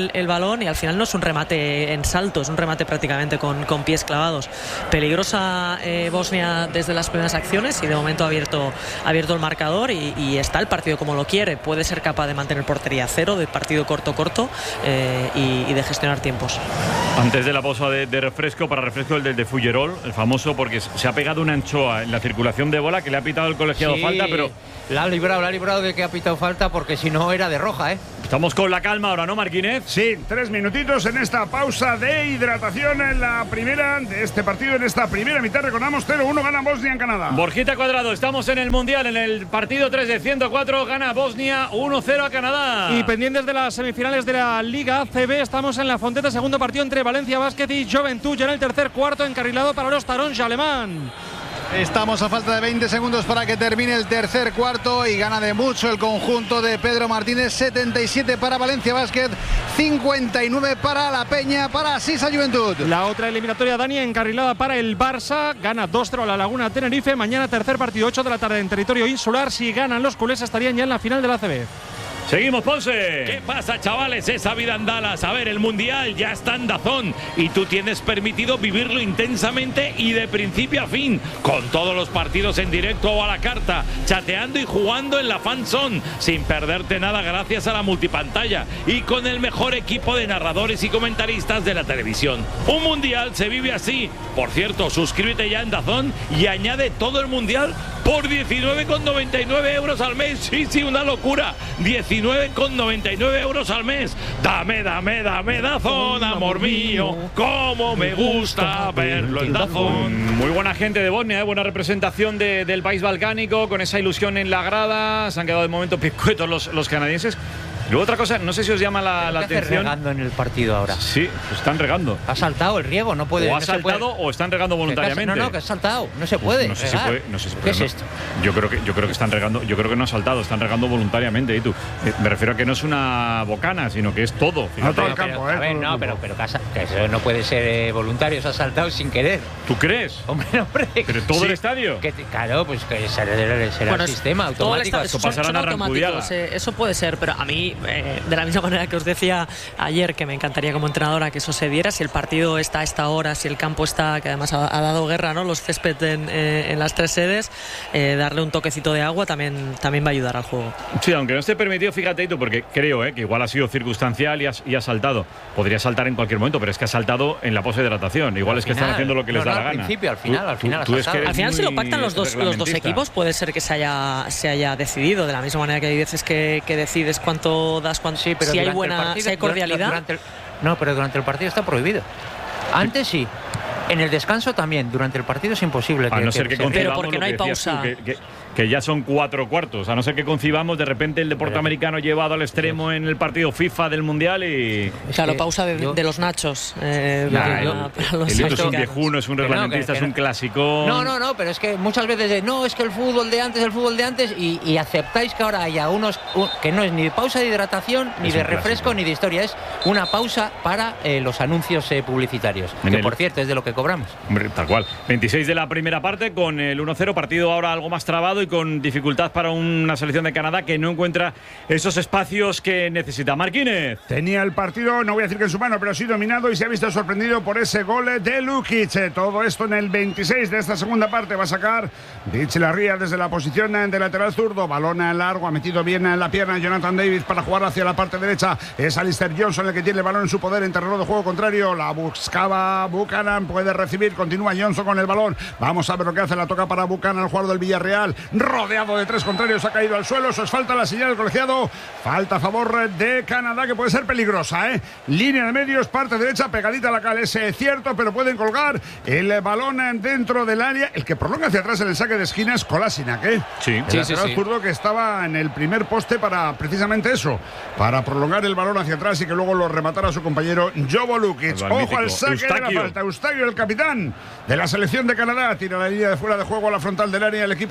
balón y al final no es un remate en salto, es un remate prácticamente con, con pies clavados. Peligrosa eh, Bosnia desde las primeras acciones y de momento ha abierto, ha abierto el marcador y, y está el partido como lo quiere. Puede ser capaz de mantener portería cero, de partido corto corto eh, y, y de gestionar tiempos. Antes de la pausa de, de refresco, para refresco el del de Fullerol, el famoso, porque se ha pegado una anchoa en la circulación de bola que le ha pitado el colegiado Sí, falta, pero la ha librado, la ha librado de que ha pitado falta, porque si no era de roja, ¿eh? estamos con la calma ahora, ¿no, Marquínez? Sí, tres minutitos en esta pausa de hidratación en la primera de este partido, en esta primera mitad. Recordamos, cero uno gana Bosnia en Canadá. Borjita Cuadrado, estamos en el Mundial, en el partido tres de ciento cuatro, gana Bosnia uno cero a Canadá. Y pendientes de las semifinales de la Liga A C B, estamos en la Fonteta, segundo partido entre Valencia Basket y Joventut, ya en el tercer cuarto, encarrilado para los Taronja alemán. Estamos a falta de veinte segundos para que termine el tercer cuarto y gana de mucho el conjunto de Pedro Martínez. setenta y siete para Valencia Basket, cincuenta y nueve para La Peña, para Sisa Juventud. La otra eliminatoria, Dani, encarrilada para el Barça, gana dos cero a la Laguna Tenerife. Mañana tercer partido, ocho de la tarde en territorio insular. Si ganan los culés estarían ya en la final de la A C B. Seguimos, Ponce. ¿Qué pasa, chavales? Esa vida en Dallas. A ver, el Mundial ya está en DAZN y tú tienes permitido vivirlo intensamente y de principio a fin, con todos los partidos en directo o a la carta, chateando y jugando en la Fan Zone, sin perderte nada gracias a la multipantalla y con el mejor equipo de narradores y comentaristas de la televisión. Un Mundial se vive así. Por cierto, suscríbete ya en DAZN y añade todo el Mundial por diecinueve con noventa y nueve euros al mes. Sí, sí, una locura. diecinueve con noventa y nueve euros al mes. Dame, dame, dame DAZN, amor mío. Cómo me gusta verlo en DAZN. Muy buena gente de Bosnia, ¿eh? Buena representación de, del país balcánico, con esa ilusión en la grada. Se han quedado de momento picuetos los, los canadienses. Y luego otra cosa, no sé si os llama la, la atención. Están regando en el partido ahora. Sí, están regando. Ha saltado el riego, no puede. O ha no saltado o están regando voluntariamente. No, no, que ha saltado, no se puede. No sé si puede, no sé si ¿Qué puede, es no. esto? Yo creo que yo creo que están regando, yo creo que no ha saltado, están regando voluntariamente. Y tú, eh, me refiero a que no es una bocana, sino que es todo. No, todo el No, campo, pero, ¿eh? a ver, todo el no, campo. pero, pero que, ha- que eso no puede ser eh, voluntario, se ha saltado sin querer. ¿Tú crees? Hombre, hombre. Pero todo Sí. el estadio. Que te- claro, pues que será, será Bueno, el es- sistema todo el automático. esta- Esto son- pasará son en Arrancudiaga. automáticos, eh, eso puede ser, pero a mí, eh, de la misma manera que os decía ayer, que me encantaría como entrenadora que eso se diera, si el partido está a esta hora, si el campo está, que además ha, ha dado guerra, ¿no? Los césped en, eh, en las tres sedes, eh, darle un toquecito de agua también, también va a ayudar al juego. Sí, aunque no esté permitido, fíjate tú, porque creo eh, que igual ha sido circunstancial y ha, y ha saltado. Podría saltar en cualquier momento, pero es que ha saltado en la poshidratación. Igual Al es que final. están haciendo lo que les No, da no, la al gana. principio, al final, al final ha tú es que saltado. eres Al final, si lo muy pactan los dos, los dos reglamentista. equipos, puede ser que se haya, se haya decidido. De la misma manera que hay veces que, que decides cuánto das, cuánto, Sí, pero si hay durante el buena, partido- si hay cordialidad. durante el- no, pero durante el partido está prohibido. Antes sí. En el descanso también. Durante el partido es imposible. A no ser que se- concibamos porque lo no que hay decías tú, pausa. que, que- que ya son cuatro cuartos. A no ser que concibamos de repente el deporte Pero- americano llevado al extremo en el partido FIFA del Mundial y... Es Claro, que pausa de, yo- de los nachos. eh, Ya, para- el- para los El Lito es un americanos. viejuno, es un Que no, reglamentista, que- es un que- clásico. No, no, no, pero es que muchas veces de, no, es que el fútbol de antes, el fútbol de antes, y, y aceptáis que ahora haya unos un- que no es ni pausa de hidratación, ni Es de un refresco, clásico. ni de historia, es una pausa para eh, los anuncios eh, publicitarios, En que el- por cierto es de lo que cobramos. Hombre, tal cual. veintiséis de la primera parte con el uno cero, partido ahora algo más trabado y con dificultad para una selección de Canadá que no encuentra esos espacios que necesita. Marquínez. Tenía el partido, no voy a decir que en su mano, pero sí dominado y se ha visto sorprendido por ese gol de Lukic. Eh, Todo esto en el veintiséis de esta segunda parte. Va a sacar Rich Larría desde la posición de lateral zurdo. Balón largo, ha metido bien en la pierna Jonathan David para jugar hacia la parte derecha. Es Alistair Johnson el que tiene el balón en su poder en terreno de juego contrario. La buscaba Buchanan, puede recibir. Continúa Johnson con el balón. Vamos a ver lo que hace. La toca para Buchanan, el jugador del Villarreal. Rodeado de tres contrarios, ha caído al suelo. Eso es falta, la señal del colegiado. Falta a favor de Canadá, que puede ser peligrosa, ¿eh? Línea de medios, parte derecha, pegadita a la cal. Es eh, cierto, pero pueden colgar el balón dentro del área. El que prolonga hacia atrás en el saque de esquina es Kolasinac, ¿eh? Sí. El Sí, lateral sí, sí. zurdo que estaba en el primer poste para precisamente eso, para prolongar el balón hacia atrás y que luego lo rematara su compañero Jovo Lukic. El Ojo al mítico saque de Eustaquio. la falta. Eustaquio, el capitán de la selección de Canadá, tira la línea de fuera de juego a la frontal del área el equipo de Bosnia.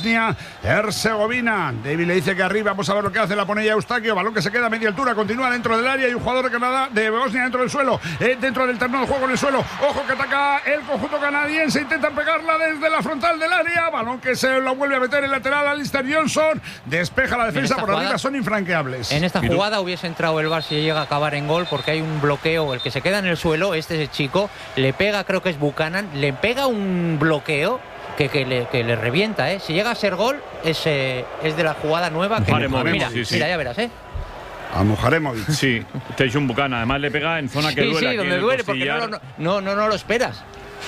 Bosnia-Herzegovina. David le dice que arriba, vamos a ver lo que hace, la pone ya Eustaquio, balón que se queda a media altura, continúa dentro del área y un jugador de Canadá, de Bosnia dentro del suelo, eh, dentro del terreno de juego en el suelo. Ojo que ataca el conjunto canadiense, intentan pegarla desde la frontal del área, balón que se lo vuelve a meter el lateral Alistair Johnson, despeja la defensa, por jugada, arriba son infranqueables. En esta jugada hubiese entrado el Barça y llega a acabar en gol porque hay un bloqueo, el que se queda en el suelo, este chico, le pega, creo que es Buchanan, le pega un bloqueo que, que, le, que le revienta, ¿eh? Si llega a ser gol, es, eh, es de la jugada nueva que Mujaremovic, mira, sí, sí. mira, ya verás, ¿eh? A Mujaremovic. Sí, Tejun Buchanan, además le pega en zona que sí, duele. Sí, donde duele, porque no, no, no, no, no lo esperas.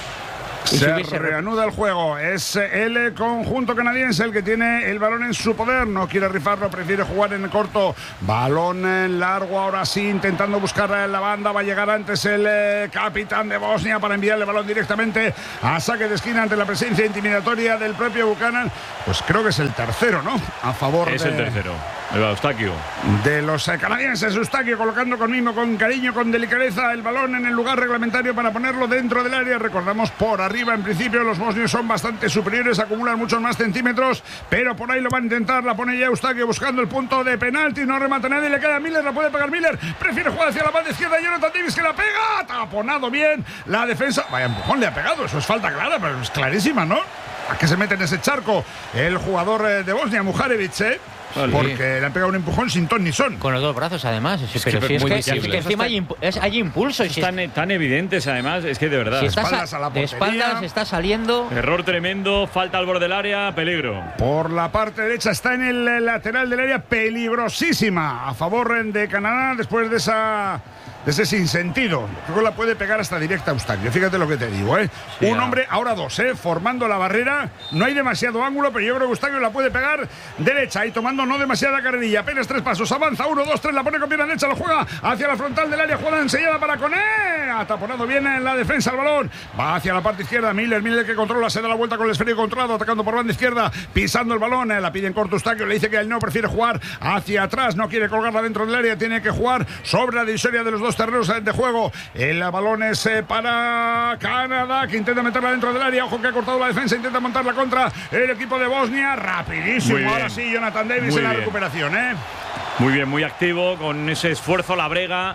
Se reanuda el juego. Es el conjunto canadiense el que tiene el balón en su poder. No quiere rifarlo, prefiere jugar en corto. Balón en largo, ahora sí, intentando buscar la banda. Va a llegar antes el eh, capitán de Bosnia para enviarle el balón directamente a saque de esquina ante la presencia intimidatoria del propio Buchanan. Pues creo que es el tercero, ¿no? A favor Es de... el tercero. El Eustaquio. De los eh, canadienses, Eustaquio colocando con mimo, con cariño, con delicadeza el balón en el lugar reglamentario para ponerlo dentro del área. Recordamos, por arriba en principio los bosnios son bastante superiores, acumulan muchos más centímetros, pero por ahí lo van a intentar. La pone ya Eustaquio buscando el punto de penalti, no remata nadie, le queda a Miller, la puede pegar Miller, prefiere jugar hacia la banda izquierda. Jonathan Davis que la pega, taponado bien la defensa. Vaya empujón le ha pegado, eso es falta clara, pero es clarísima, ¿no? ¿A qué se mete en ese charco el jugador de Bosnia, Mujarevic, eh? Vale. Porque le han pegado un empujón sin ton ni son. Con los dos brazos, además. Es, es pero que, si es, muy que, visible. es que encima hay, impu es, hay impulso. Si están es, tan evidentes, además, es que de verdad. Si de espaldas a la portería. De espaldas está saliendo. Error tremendo, falta al borde del área, peligro. Por la parte derecha está en el lateral del área, peligrosísima. A favor de Canadá después de esa... de ese sinsentido. Creo que la puede pegar hasta directa Eustaquio. Fíjate lo que te digo, ¿eh? Sí, un hombre, ahora dos, ¿eh? Formando la barrera. No hay demasiado ángulo, pero yo creo que Eustaquio la puede pegar derecha y tomando no demasiada carrerilla. Apenas tres pasos. Avanza, uno, dos, tres. La pone con pierna derecha, lo juega hacia la frontal del área. Juega enseñada para Koné. Ha taponado bien en la defensa el balón. Va hacia la parte izquierda. Miller, Miller que controla. Se da la vuelta con el esférico controlado. Atacando por banda izquierda. Pisando el balón. La pide en corto Eustaquio. Le dice que él no prefiere jugar hacia atrás. No quiere colgarla dentro del área. Tiene que jugar sobre la divisoria de los dos terrenos de juego. El balón es eh, para Canadá, que intenta meterla dentro del área. Ojo que ha cortado la defensa, intenta montarla contra el equipo de Bosnia. Rapidísimo, ahora sí, Jonathan Davis muy en la bien. recuperación, ¿eh? Muy bien, muy activo, con ese esfuerzo la brega.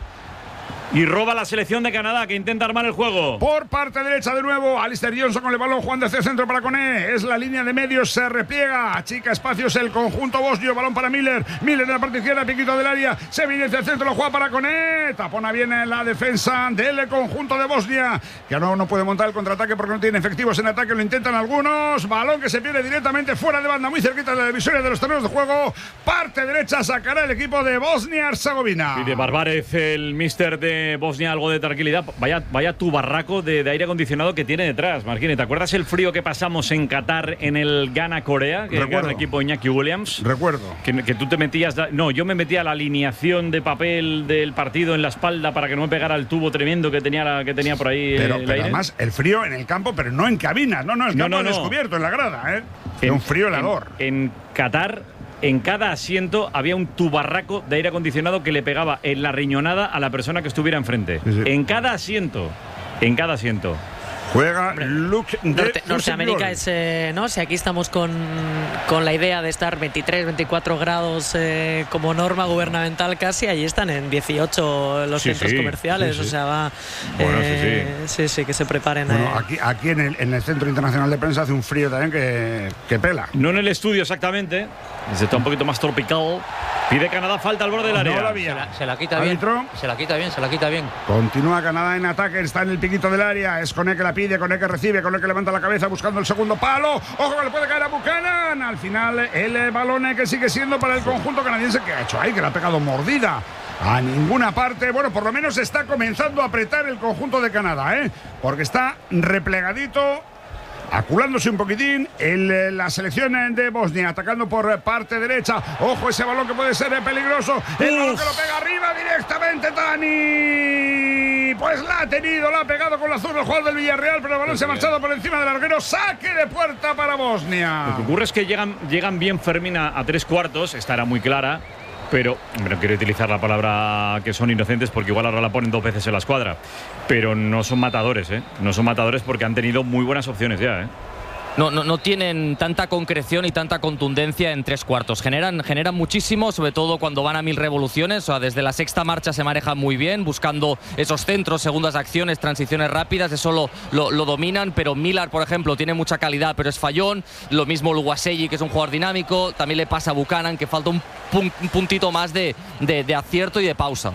Y roba la selección de Canadá, que intenta armar el juego. Por parte derecha de nuevo, Alistair Johnson con el balón, jugando hacia el centro para Koné. Es la línea de medios, se repliega, achica espacios el conjunto bosnio. Balón para Miller. Miller de la parte izquierda, piquito del área. Se viene hacia el centro, lo juega para Koné. Tapona bien en la defensa del conjunto de Bosnia, que no, no puede montar el contraataque porque no tiene efectivos en ataque. Lo intentan algunos. Balón que se pierde directamente fuera de banda, muy cerquita de la divisoria de los terrenos de juego. Parte derecha sacará el equipo de Bosnia-Herzegovina. Y de Barbarez, el mister de Bosnia, algo de tranquilidad. Vaya, vaya tu barraco de, de aire acondicionado que tiene detrás, Marquini. ¿Te acuerdas el frío que pasamos en Qatar en el Ghana-Corea? Que Recuerdo. Gana el equipo Iñaki Williams. Recuerdo. Que, que tú te metías... No, yo me metía la alineación de papel del partido en la espalda para que no me pegara el tubo tremendo que tenía, la, que tenía por ahí. Pero, el pero aire. Además, el frío en el campo, pero no en cabinas. No, no, el no, campo no, no. descubierto, en la grada, ¿eh? En, un frío helador. En, en Qatar... En cada asiento había un tubarraco de aire acondicionado que le pegaba en la riñonada a la persona que estuviera enfrente. Sí, sí. En cada asiento. En cada asiento. Juega Luke de Norte, Norteamérica es, eh, ¿no? Si aquí estamos con, con la idea de estar veintitrés, veinticuatro grados eh, como norma gubernamental casi, allí están en dieciocho los sí, centros sí, comerciales, sí, sí. o sea, va... Bueno, eh, sí, sí. sí, sí, que se preparen. Bueno, eh. aquí, aquí en, el, en el Centro Internacional de Prensa hace un frío también que, que pela. No en el estudio exactamente, se está un poquito más tropical. Pide Canadá falta al borde del área. No la se, la, se la quita ¿Árbitro? bien. Se la quita bien, se la quita bien. Continúa Canadá en ataque, está en el piquito del área. Es Koné que la pide, Koné que recibe, Koné que levanta la cabeza buscando el segundo palo. Ojo que le puede caer a Buchanan. Al final el balón que sigue siendo para el conjunto canadiense. ¿Qué ha hecho ahí? Que le ha pegado mordida a ninguna parte. Bueno, por lo menos está comenzando a apretar el conjunto de Canadá, ¿eh? Porque está replegadito, aculándose un poquitín el, la selección de Bosnia, atacando por parte derecha. Ojo ese balón que puede ser peligroso. El balón que lo pega arriba directamente Tani. Pues la ha tenido, la ha pegado con la zurda el jugador del Villarreal, pero el balón se ha marchado por encima del larguero. Saque de puerta para Bosnia. Lo que ocurre es que llegan, llegan bien Fermín a, a tres cuartos. Esta era muy clara. Pero, no quiero utilizar la palabra que son inocentes porque igual ahora la ponen dos veces en la escuadra. Pero no son matadores, ¿eh? No son matadores porque han tenido muy buenas opciones ya, ¿eh? no, no, no tienen tanta concreción y tanta contundencia en tres cuartos. Generan, generan muchísimo, sobre todo cuando van a mil revoluciones. O sea, desde la sexta marcha se manejan muy bien, buscando esos centros, segundas acciones, transiciones rápidas. Eso lo, lo, lo dominan, pero Millar, por ejemplo, tiene mucha calidad, pero es fallón. Lo mismo Luguasegui, que es un jugador dinámico. También le pasa a Buchanan, que falta un, pun, un puntito más de, de, de acierto y de pausa.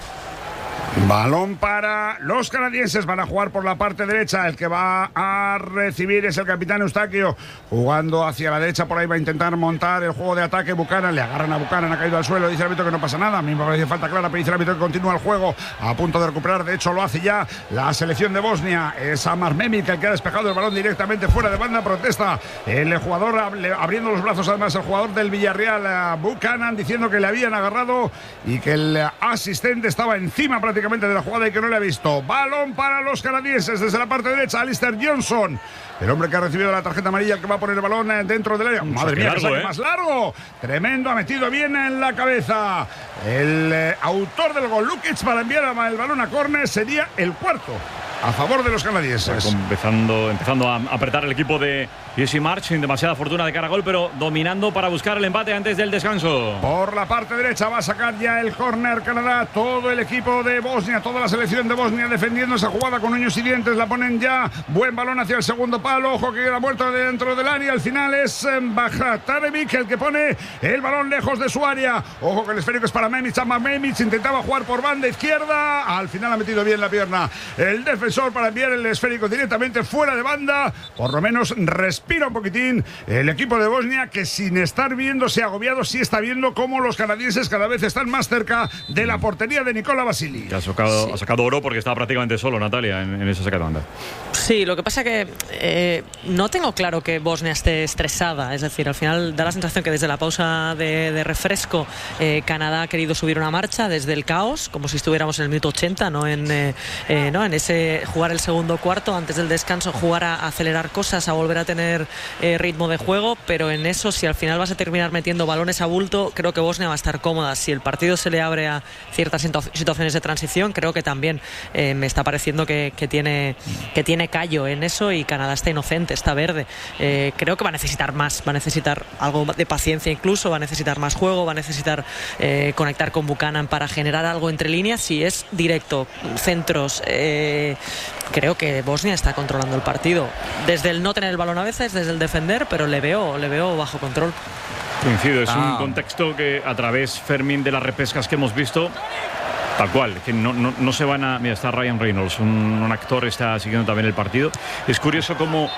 Balón para los canadienses, van a jugar por la parte derecha. El que va a recibir es el capitán Eustaquio, jugando hacia la derecha. Por ahí va a intentar montar el juego de ataque. Buchanan, le agarran a Buchanan, ha caído al suelo. Dice el árbitro que no pasa nada. A mí me parece falta clara, pero dice el árbitro que continúa el juego, a punto de recuperar. De hecho, lo hace ya la selección de Bosnia. Es Amar Memic el que ha despejado el balón directamente fuera de banda. Protesta el jugador, abriendo los brazos, además, el jugador del Villarreal, Buchanan, diciendo que le habían agarrado y que el asistente estaba encima prácticamente de la jugada y que no le ha visto. Balón para los canadienses desde la parte derecha. Alistair Johnson, el hombre que ha recibido la tarjeta amarilla, el que va a poner el balón dentro del área. Madre mía, que saque más largo. Tremendo, ha metido bien en la cabeza el eh, autor del gol, Lukic, para enviar el balón a córner. Sería el cuarto a favor de los canadienses. Empezando, empezando a apretar el equipo de Jesse March, sin demasiada fortuna de cara a gol, pero dominando para buscar el empate antes del descanso. Por la parte derecha va a sacar ya el córner Canadá. Todo el equipo de Bosnia, toda la selección de Bosnia defendiendo esa jugada con uños y dientes. La ponen ya. Buen balón hacia el segundo palo. Ojo que queda muerto dentro del área. Al final es Bajatarevic el que pone el balón lejos de su área. Ojo que el esférico es para Memic. Amar Memic intentaba jugar por banda izquierda. Al final ha metido bien la pierna el defensor para enviar el esférico directamente fuera de banda. Por lo menos respira un poquitín el equipo de Bosnia, que sin estar viéndose agobiado, sí está viendo cómo los canadienses cada vez están más cerca de la portería de Nikola Vasili. Ha sacado, sí. ha sacado oro porque estaba prácticamente solo, Natalia, en, en esa saca de banda. Sí, lo que pasa que eh, no tengo claro que Bosnia esté estresada. Es decir, al final da la sensación que desde la pausa de, de refresco eh, Canadá ha querido subir una marcha desde el caos, como si estuviéramos en el minuto ochenta, no en, eh, eh, ¿no? en ese jugar el segundo cuarto, antes del descanso jugar a, a acelerar cosas, a volver a tener eh, ritmo de juego, pero en eso, si al final vas a terminar metiendo balones a bulto, creo que Bosnia va a estar cómoda. Si el partido se le abre a ciertas situaciones de transición, creo que también eh, me está pareciendo que, que tiene que tiene callo en eso, y Canadá está inocente, está verde. Eh, creo que va a necesitar más, va a necesitar algo de paciencia incluso, va a necesitar más juego, va a necesitar eh, conectar con Buchanan para generar algo entre líneas. Si es directo, centros, eh, creo que Bosnia está controlando el partido. Desde el no tener el balón a veces, desde el defender, pero le veo, le veo bajo control. Coincido, es ah. un contexto que a través, Fermín, de las repescas que hemos visto, tal cual, que no, no, no se van a... Mira, está Ryan Reynolds, un, un actor, está siguiendo también el partido. Es curioso cómo...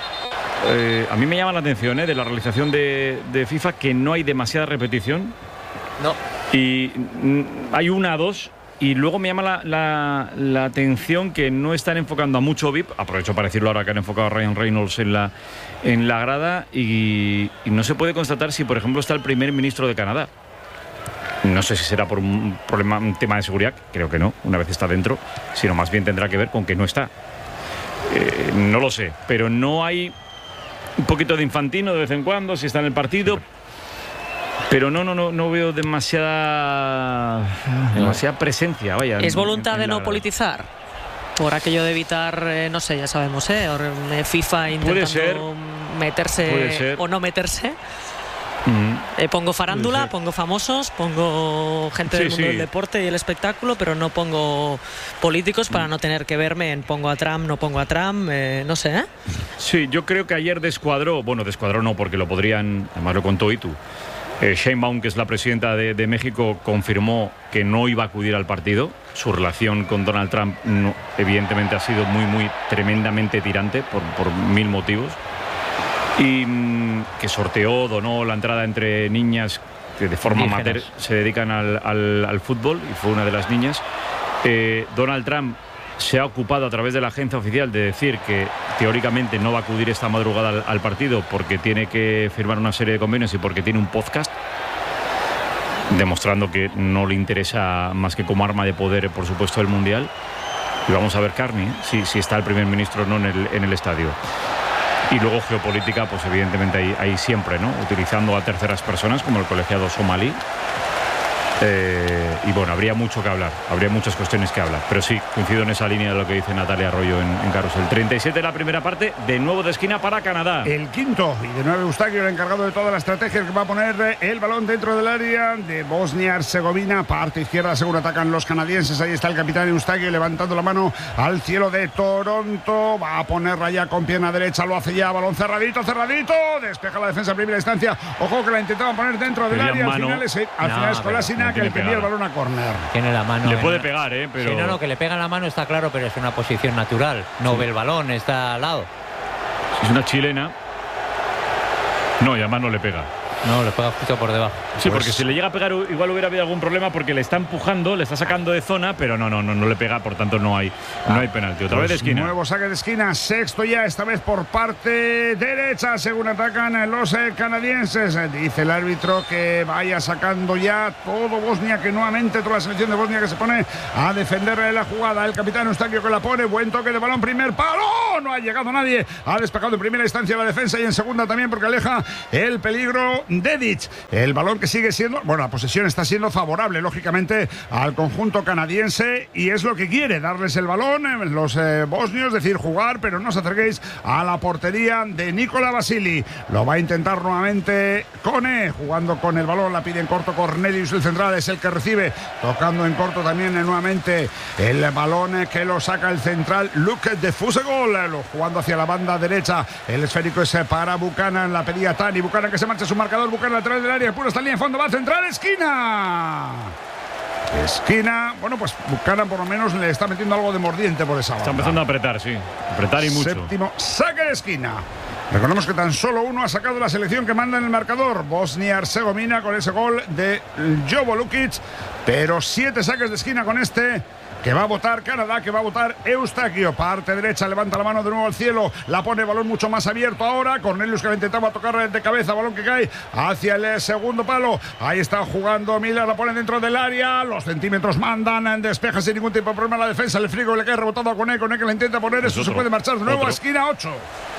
Eh, a mí me llama la atención, ¿eh?, de la realización de, de FIFA, que no hay demasiada repetición. No. Y mm, hay una, dos... Y luego me llama la, la, la atención que no están enfocando a mucho V I P. Aprovecho para decirlo ahora que han enfocado a Ryan Reynolds en la, en la grada. Y, y no se puede constatar si, por ejemplo, está el primer ministro de Canadá. No sé si será por un problema, un tema de seguridad. Creo que no, una vez está dentro. Sino más bien tendrá que ver con que no está. Eh, no lo sé. Pero no hay un poquito de Infantino de vez en cuando, si está en el partido. Pero no, no, no, no veo demasiada, demasiada presencia. Vaya, ¿Es voluntad en, en de no la... politizar? Por aquello de evitar, eh, no sé, ya sabemos, ¿eh? FIFA intentando ser, meterse o no meterse. Mm. Eh, pongo farándula, pongo famosos, pongo gente sí, del mundo sí. del deporte y el espectáculo, pero no pongo políticos para no tener que verme en pongo a Trump, no pongo a Trump, eh, no sé, ¿eh? Sí, yo creo que ayer descuadró, bueno, descuadró no, porque lo podrían, además lo contó Itu. Eh, Sheinbaum, que es la presidenta de, de México, confirmó que no iba a acudir al partido. Su relación con Donald Trump no, evidentemente ha sido muy, muy tremendamente tirante por, por mil motivos. Y mmm, que sorteó, donó la entrada entre niñas que de forma amateur se dedican al, al, al fútbol, y fue una de las niñas. Eh, Donald Trump se ha ocupado a través de la agencia oficial de decir que teóricamente no va a acudir esta madrugada al, al partido porque tiene que firmar una serie de convenios y porque tiene un podcast, demostrando que no le interesa más que como arma de poder, por supuesto, el Mundial. Y vamos a ver, Carney, ¿eh? si, si está el primer ministro o no en el, en el estadio. Y luego geopolítica, pues evidentemente ahí, ahí siempre, ¿no? Utilizando a terceras personas como el colegiado somalí Eh, y bueno, habría mucho que hablar, habría muchas cuestiones que hablar, pero sí, coincido en esa línea de lo que dice Natalia Arroyo en, en Carrusel. treinta y siete la primera parte, de nuevo de esquina para Canadá. El quinto, y de nuevo Eustaquio, el encargado de toda la estrategia, que va a poner el balón dentro del área de Bosnia-Herzegovina. Parte izquierda, seguro atacan los canadienses. Ahí está el capitán Eustaquio levantando la mano al cielo de Toronto. Va a ponerla ya con pierna derecha, lo hace ya, balón cerradito, cerradito. Despeja la defensa en primera instancia. Ojo que la intentaban poner dentro del área. Al final es, al no, final es Kolasinac no el que envía el balón a córner. Tiene la mano. Le puede en... pegar, ¿eh? Pero... Sí, no, no, que le pega en la mano está claro, pero es una posición natural. No sí. ve el balón, está al lado. Es una chilena. No, y además no le pega. No, le pega justo por debajo. Sí, pues... porque si le llega a pegar igual hubiera habido algún problema porque le está empujando, le está sacando de zona, pero no, no, no, no le pega, por tanto no hay, ah. no hay penalti. Otra pues vez de esquina. Nuevo saque de esquina, sexto ya, esta vez por parte derecha, según atacan los eh, canadienses. Dice el árbitro que vaya sacando ya todo Bosnia, que nuevamente toda la selección de Bosnia que se pone a defender la jugada. El capitán Eustaquio que la pone, buen toque de balón, primer palo, no ha llegado nadie, ha despejado en primera instancia la defensa y en segunda también porque aleja el peligro Dedic. El balón que sigue siendo, bueno, la posesión está siendo favorable, lógicamente, al conjunto canadiense y es lo que quiere, darles el balón, los eh, bosnios, decir, jugar, pero no os acerquéis a la portería de Nikola Vasili. Lo va a intentar nuevamente Kone, jugando con el balón, la pide en corto Cornelius, el central es el que recibe, tocando en corto también eh, nuevamente el balón eh, que lo saca el central Luke de Fusegol, eh, jugando hacia la banda derecha, el esférico es eh, para Buchanan, la pedía Tani, Buchanan que se marcha su marcador, Buchanan lateral del área, pura está en línea de fondo, va a centrar, esquina. Esquina, bueno, pues Buchanan por lo menos le está metiendo algo de mordiente por esa banda. Está empezando a apretar, sí, apretar y mucho. Séptimo, saque de esquina. Recordemos que tan solo uno ha sacado la selección que manda en el marcador, Bosnia-Herzegovina, con ese gol de Jovo Lukic, pero siete saques de esquina con este que va a votar Canadá, que va a votar Eustaquio. Parte derecha, levanta la mano de nuevo al cielo, la pone, balón mucho más abierto ahora. Cornelius que la intentaba tocar de cabeza, balón que cae hacia el segundo palo. Ahí está jugando Miller, la pone dentro del área. Los centímetros mandan, despeja sin ningún tipo de problema la defensa. El frigo le cae rebotado a Kone, Kone que la intenta poner, eso se puede marchar de nuevo a esquina, ocho.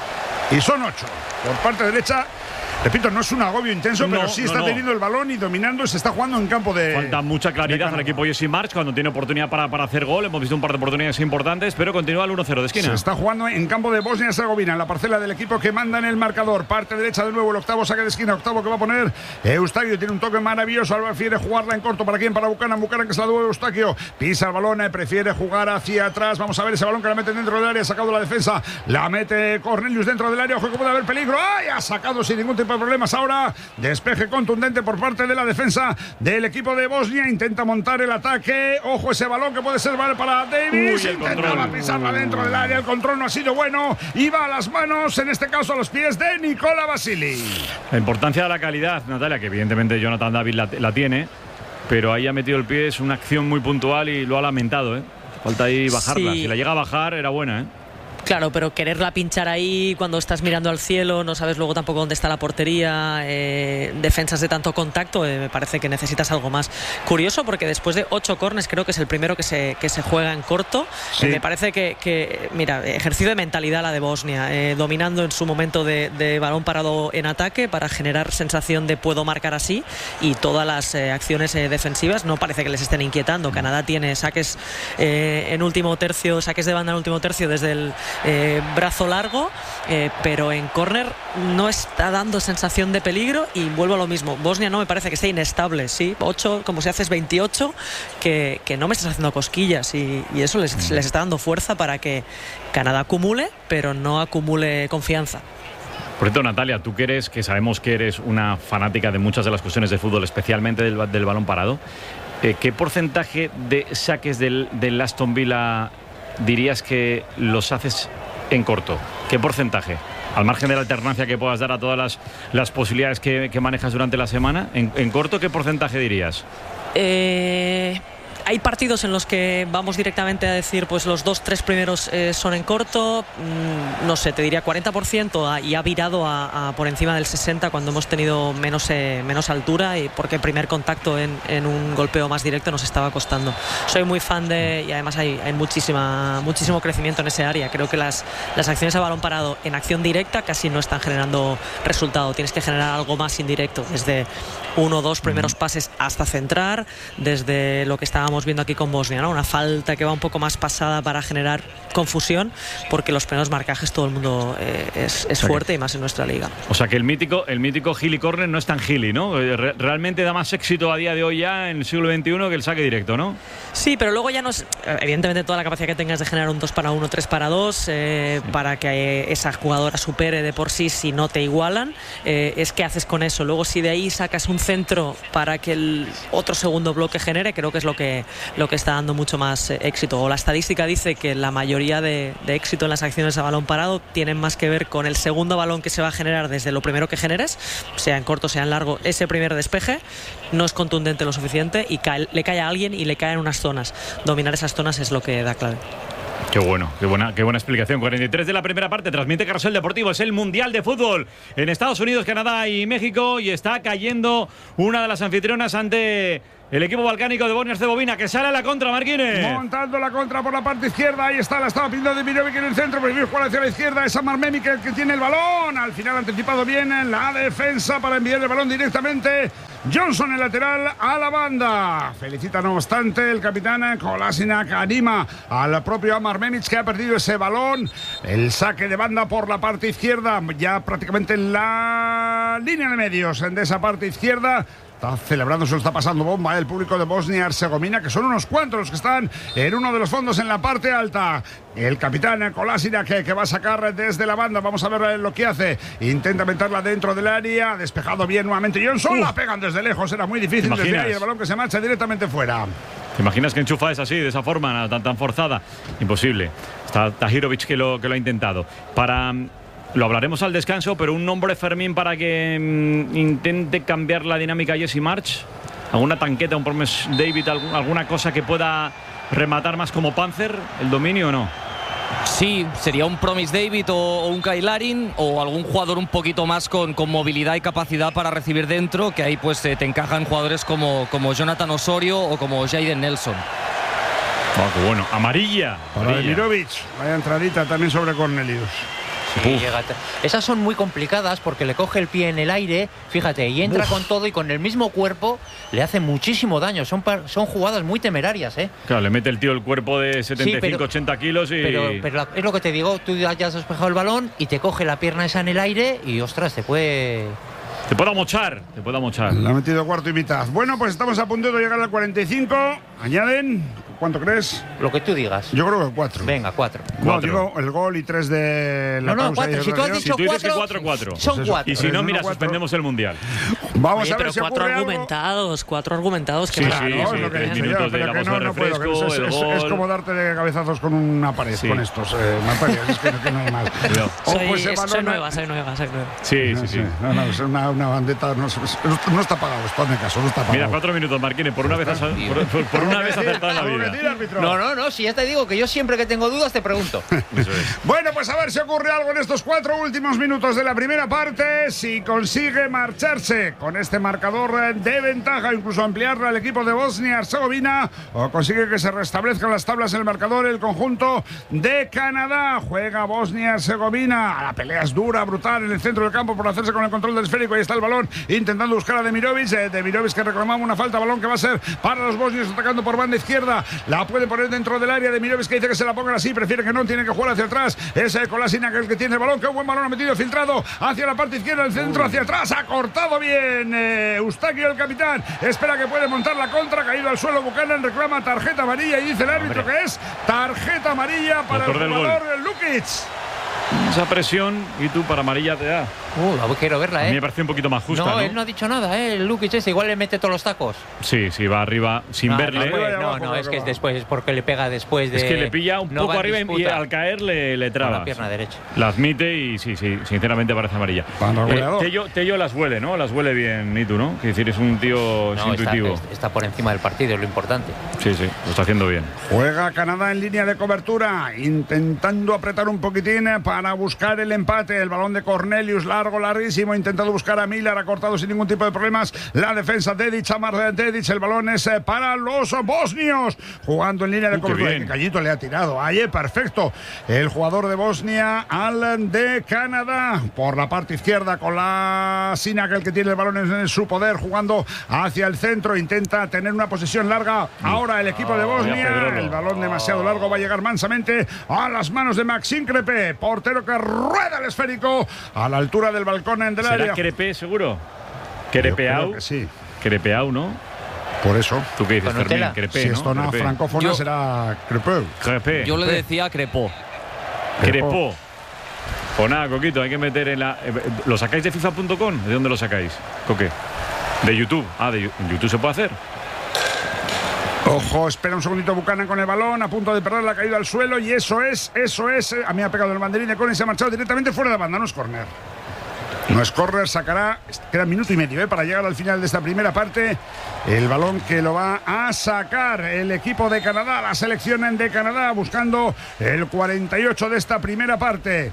Y son ocho. Por parte derecha. Repito, no es un agobio intenso, no, pero sí está no, no. teniendo el balón y dominando, se está jugando en campo de... Falta mucha claridad al equipo Jesse March cuando tiene oportunidad para, para hacer gol. Hemos visto un par de oportunidades importantes, pero continúa el uno cero de esquina. Se está jugando en campo de Bosnia-Herzegovina, en la parcela del equipo que manda en el marcador. Parte derecha de nuevo, el octavo saque de esquina, octavo que va a poner Eustaquio. Tiene un toque maravilloso, ahora prefiere jugarla en corto. ¿Para quién? Para Buchanan, Buchanan que se la devuelve Eustaquio. Pisa el balón, eh, prefiere jugar hacia atrás. Vamos a ver ese balón que la mete dentro del área, sacado la defensa. La mete Cornelius dentro del área, ojo que puede haber peligro. ¡Ay! Ha sacado sin ningún tipo de problemas ahora. Despeje contundente por parte de la defensa del equipo de Bosnia. Intenta montar el ataque. Ojo ese balón que puede ser vale para Davis. Uy, intentaba pisarla dentro del área. El control no ha sido bueno. Iba a las manos, en este caso a los pies de Nikola Vasili. La importancia de la calidad, Natalia, que evidentemente Jonathan David la, la tiene, pero ahí ha metido el pie. Es una acción muy puntual y lo ha lamentado, ¿eh? Falta ahí bajarla. Sí. Si la llega a bajar, era buena, ¿eh? Claro, pero quererla pinchar ahí cuando estás mirando al cielo, no sabes luego tampoco dónde está la portería, eh, defensas de tanto contacto, eh, me parece que necesitas algo más. Curioso porque después de ocho corners creo que es el primero que se, que se juega en corto. Sí. Eh, me parece que, que, mira, ejercicio de mentalidad la de Bosnia, eh, dominando en su momento de, de balón parado en ataque para generar sensación de puedo marcar así, y todas las eh, acciones eh, defensivas no parece que les estén inquietando. Canadá tiene saques eh, en último tercio, saques de banda en último tercio desde el Eh, brazo largo, eh, pero en córner no está dando sensación de peligro. Y vuelvo a lo mismo, Bosnia no me parece que esté inestable, sí, ocho, como si haces veintiocho, que, que no me estás haciendo cosquillas, y, y eso les, les está dando fuerza para que Canadá acumule, pero no acumule confianza. Por cierto, Natalia, tú que eres, que sabemos que eres una fanática de muchas de las cuestiones de fútbol, especialmente del, del balón parado, eh, ¿qué porcentaje de saques del, del Aston Villa dirías que los haces en corto? ¿Qué porcentaje? Al margen de la alternancia que puedas dar a todas las, las posibilidades que, que manejas durante la semana, en, en corto, ¿qué porcentaje dirías? Eh... hay partidos en los que vamos directamente a decir pues los dos, tres primeros eh, son en corto, mm, no sé, te diría cuarenta por ciento a, y ha virado a, a por encima del sesenta cuando hemos tenido menos, eh, menos altura y porque el primer contacto en, en un golpeo más directo nos estaba costando. Soy muy fan de, y además hay, hay muchísima, muchísimo crecimiento en ese área. Creo que las, las acciones a balón parado en acción directa casi no están generando resultado. Tienes que generar algo más indirecto, desde uno o dos primeros pases hasta centrar, desde lo que estábamos viendo aquí con Bosnia, ¿no? Una falta que va un poco más pasada para generar confusión, porque los primeros marcajes todo el mundo eh, es, es fuerte y más en nuestra liga. O sea que el mítico, el mítico Gili Corner no es tan Gili, ¿no? Re- realmente da más éxito a día de hoy ya en el siglo veintiuno que el saque directo, ¿no? Sí, pero luego ya no es, evidentemente toda la capacidad que tengas de generar un dos para uno, tres para dos, eh, sí. para que esa jugadora supere de por sí si no te igualan, eh, es qué haces con eso. Luego si de ahí sacas un centro para que el otro segundo bloque genere, creo que es lo que, lo que está dando mucho más eh, éxito. O la estadística dice que la mayoría de, de éxito en las acciones a balón parado tienen más que ver con el segundo balón que se va a generar desde lo primero que generes, sea en corto, sea en largo, ese primer despeje no es contundente lo suficiente y cae, le cae a alguien y le cae en unas zonas. Dominar esas zonas es lo que da clave. Qué bueno, qué buena, qué buena explicación. cuarenta y tres de la primera parte, transmite Carrusel Deportivo. Es el Mundial de Fútbol en Estados Unidos, Canadá y México, y está cayendo una de las anfitrionas ante el equipo balcánico de Bosnia-Herzegovina, que sale a la contra, Marquines. Montando la contra por la parte izquierda. Ahí está, la estaba pidiendo Demirovic en el centro. Prefiere jugar hacia la izquierda. Es Amar Memic el que tiene el balón. Al final ha anticipado bien en la defensa para enviar el balón directamente. Johnson, el lateral, a la banda. Felicita, no obstante, el capitán Kolasinac, anima al propio Amar Memic, que ha perdido ese balón. El saque de banda por la parte izquierda, ya prácticamente en la línea de medios de esa parte izquierda. Está celebrando, se lo está pasando bomba el público de Bosnia-Herzegovina, que son unos cuantos los que están en uno de los fondos en la parte alta. El capitán Kolasinac que, que va a sacar desde la banda. Vamos a ver lo que hace. Intenta meterla dentro del área. Despejado bien nuevamente Johnson. Uh. La pegan desde lejos. Era muy difícil desde ahí. El balón que se marcha directamente fuera. ¿Te imaginas que enchufa es así, de esa forma, tan, tan forzada? Imposible. Está Tahirovic que lo, que lo ha intentado. Para... Lo hablaremos al descanso, pero un nombre, Fermín, para que mmm, intente cambiar la dinámica Jesse March. ¿Alguna tanqueta, un Promise David, algún, alguna cosa que pueda rematar más como Panzer el dominio o no? Sí, sería un Promise David o, o un Kyle Larin o algún jugador un poquito más con, con movilidad y capacidad para recibir dentro, que ahí pues eh, te encajan jugadores como, como Jonathan Osorio o como Jaden Nelson. Oh, qué bueno. Amarilla. Para Demirovic. Vaya entradita también sobre Cornelius. Sí, llega. Esas son muy complicadas porque le coge el pie en el aire, fíjate, y entra Uf. con todo y con el mismo cuerpo le hace muchísimo daño. Son, son jugadas muy temerarias, ¿eh? Claro, le mete el tío el cuerpo de setenta y cinco, ochenta kilos y... Pero, pero es lo que te digo, tú ya has despejado el balón y te coge la pierna esa en el aire y, ostras, te puede... Te puede amochar, te puede amochar. Le ha metido cuarto y mitad. Bueno, pues estamos a punto de llegar al cuarenta y cinco. Añaden, ¿cuánto crees? Lo que tú digas. Yo creo que cuatro. Venga, cuatro. No, cuatro. Digo el gol y tres de la No, no, pausa. cuatro. Si tú has dicho si tú dices cuatro, cuatro, cuatro. Son pues cuatro. Y si no, mira, cuatro. suspendemos el Mundial. Vamos Oye, a ver pero si cuatro ocurre argumentados, algo. cuatro argumentados. Que sí, no, sí, no, sí, es lo que tres dice. minutos de la que pausa no, de no puedo, que refresco, es, el es, gol. es como darte de cabezazos con una pared, Sí. con estos eh, materiales, es que, que no hay más. Soy, Ojo, ese es- soy balón- nueva, soy nueva, soy nueva. Sí, sí, sí. No, no, es una, una bandeta, no, es- no está pagado, esto hazme caso, no está pagado. Mira, cuatro minutos, Marquines, por una vez has, por, por- por una vez acertado en la ¿Algo que vida. decir, árbitro? No, no, no, si ya te digo que yo siempre que tengo dudas te pregunto. Eso es. Bueno, pues a ver si ocurre algo en estos cuatro últimos minutos de la primera parte. Si consigue marcharse con este marcador de ventaja, incluso ampliarla al equipo de Bosnia-Herzegovina, o consigue que se restablezcan las tablas en el marcador el conjunto de Canadá. Juega Bosnia-Herzegovina. La pelea es dura, brutal en el centro del campo por hacerse con el control del esférico. Ahí está el balón intentando buscar a Demirovic. Eh, Demirovic que reclamaba una falta, balón que va a ser para los bosnios atacando por banda izquierda. La puede poner dentro del área. Demirovic que dice que se la pongan así, prefiere que no, tiene que jugar hacia atrás. Es eh, Kolasinac el que tiene el balón. Qué buen balón ha metido, filtrado hacia la parte izquierda, el centro hacia atrás. Ha cortado bien eh, Eustaquio, el capitán. Espera que puede montar la contra. Caído al suelo Buchanan, reclama tarjeta amarilla y dice el árbitro que es tarjeta amarilla para Autor el del jugador Lukic. Esa presión y tú para amarilla te da. Uh, quiero verla, ¿eh? A mí me parece un poquito más justa, no, ¿no? él no ha dicho nada, ¿eh? El Lukic ese igual le mete todos los tacos. Sí, sí, va arriba sin no, verle. Después, no, no, es que es después, es porque le pega después de... Es que le pilla un no poco arriba y al caer le, le traba. Con la pierna derecha. La admite y sí, sí, sinceramente parece amarilla. Eh, Tello, Tello las huele, ¿no? Las huele bien, Nitu, ¿no? Es decir, es un tío no, intuitivo. Está, está por encima del partido, es lo importante. Sí, sí, lo está haciendo bien. Juega Canadá en línea de cobertura, intentando apretar un poquitín para buscar el empate. El balón de Cornelius, largo, larguísimo, intentado buscar a Miller, ha cortado sin ningún tipo de problemas la defensa de Dedic, Amar Dedic. El balón es para los bosnios, jugando en línea de uh, cobertura. El Callito le ha tirado, ahí perfecto. El jugador de Bosnia al de Canadá, por la parte izquierda con la Sinac, el que tiene el balón en su poder, jugando hacia el centro, intenta tener una posesión larga. Ahora el equipo de Bosnia, el balón demasiado largo, va a llegar mansamente a las manos de Maxime Crépé, portero que rueda el esférico a la altura del balcón en del ¿Será área. Crépé seguro? Crepeau, sí. Crepeau, ¿no? Por eso. ¿Tú qué dices, Fermín? Crépé, si ¿no? esto no francófono yo, será Crépé. Crépé. Yo le decía Crepó. Crepó. Pues nada, Coquito, hay que meter en la... ¿Lo sacáis de FIFA punto com? ¿De dónde lo sacáis, Coque? De YouTube. Ah, de YouTube se puede hacer. Ojo, espera un segundito Buchanan con el balón, a punto de perder la caída al suelo, y eso es, eso es. A mí ha pegado el banderín de Collins y se ha marchado directamente fuera de banda, no es córner. No es córner, sacará, queda minuto y medio ¿eh? para llegar al final de esta primera parte. El balón que lo va a sacar el equipo de Canadá, la selección de Canadá, buscando el cuarenta y ocho de esta primera parte.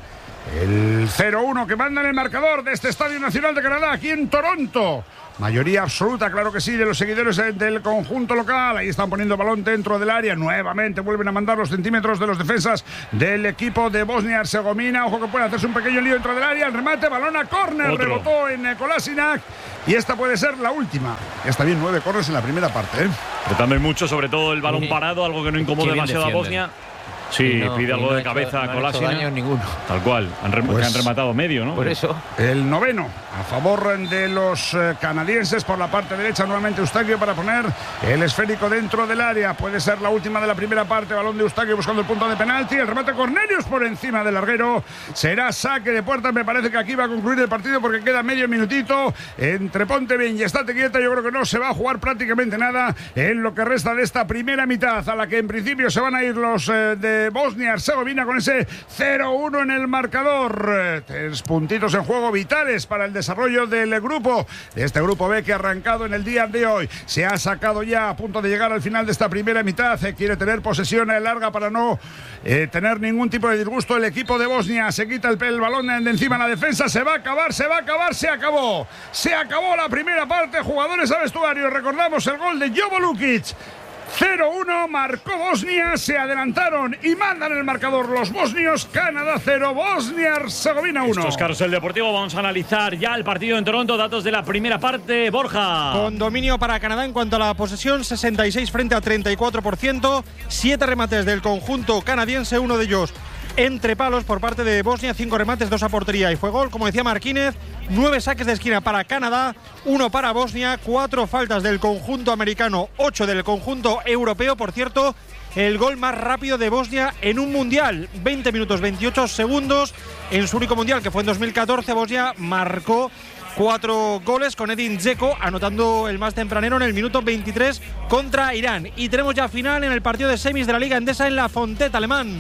El cero uno que manda en el marcador de este Estadio Nacional de Canadá, aquí en Toronto. Mayoría absoluta, claro que sí, de los seguidores del conjunto local. Ahí están poniendo balón dentro del área. Nuevamente vuelven a mandar los centímetros de los defensas del equipo de Bosnia-Herzegovina. Ojo que puede hacerse un pequeño lío dentro del área. El remate, balón a córner. Otro. Rebotó en Kolasinac. Y esta puede ser la última. Ya está bien, nueve corners en la primera parte. ¿eh? Tratando y mucho, sobre todo el balón parado, algo que no incomode demasiado a Bosnia. Sí, no, pide algo no de hecho, cabeza a no Kolasinac. ninguno. Tal cual, han, rem pues, han rematado medio, ¿no? Por eso. El noveno a favor de los eh, canadienses por la parte derecha, nuevamente Eustaquio para poner el esférico dentro del área. Puede ser la última de la primera parte, balón de Eustaquio buscando el punto de penalti. El remate Cornelius por encima del larguero. Será saque de puerta, me parece que aquí va a concluir el partido porque queda medio minutito entre ponte bien y estate quieta. Yo creo que no se va a jugar prácticamente nada en lo que resta de esta primera mitad, a la que en principio se van a ir los eh, de Bosnia-Herzegovina con ese cero uno en el marcador. Tres puntitos en juego vitales para el desarrollo del grupo, de este grupo B que ha arrancado en el día de hoy. Se ha sacado ya a punto de llegar al final de esta primera mitad. Eh, quiere tener posesión larga para no eh, tener ningún tipo de disgusto el equipo de Bosnia. Se quita el, el balón de encima en la defensa. Se va a acabar, se va a acabar, se acabó. Se acabó la primera parte. Jugadores a vestuario. Recordamos el gol de Jovo Lukic. cero uno, marcó Bosnia, se adelantaron y mandan el marcador los bosnios. Canadá cero, Bosnia-Herzegovina uno. Esto es Carrusel Deportivo, vamos a analizar ya el partido en Toronto, datos de la primera parte, Borja. Con dominio para Canadá en cuanto a la posesión, sesenta y seis frente a treinta y cuatro por ciento, siete remates del conjunto canadiense, uno de ellos entre palos por parte de Bosnia, cinco remates, dos a portería y fue gol, como decía Marquínez. Nueve saques de esquina para Canadá, uno para Bosnia, cuatro faltas del conjunto americano, ocho del conjunto europeo. Por cierto, el gol más rápido de Bosnia en un mundial, veinte minutos veintiocho segundos. En su único mundial, que fue en dos mil catorce, Bosnia marcó cuatro goles con Edin Dzeko, anotando el más tempranero en el minuto veintitrés contra Irán. Y tenemos ya final en el partido de semis de la Liga Endesa en la Fonteta Alemán.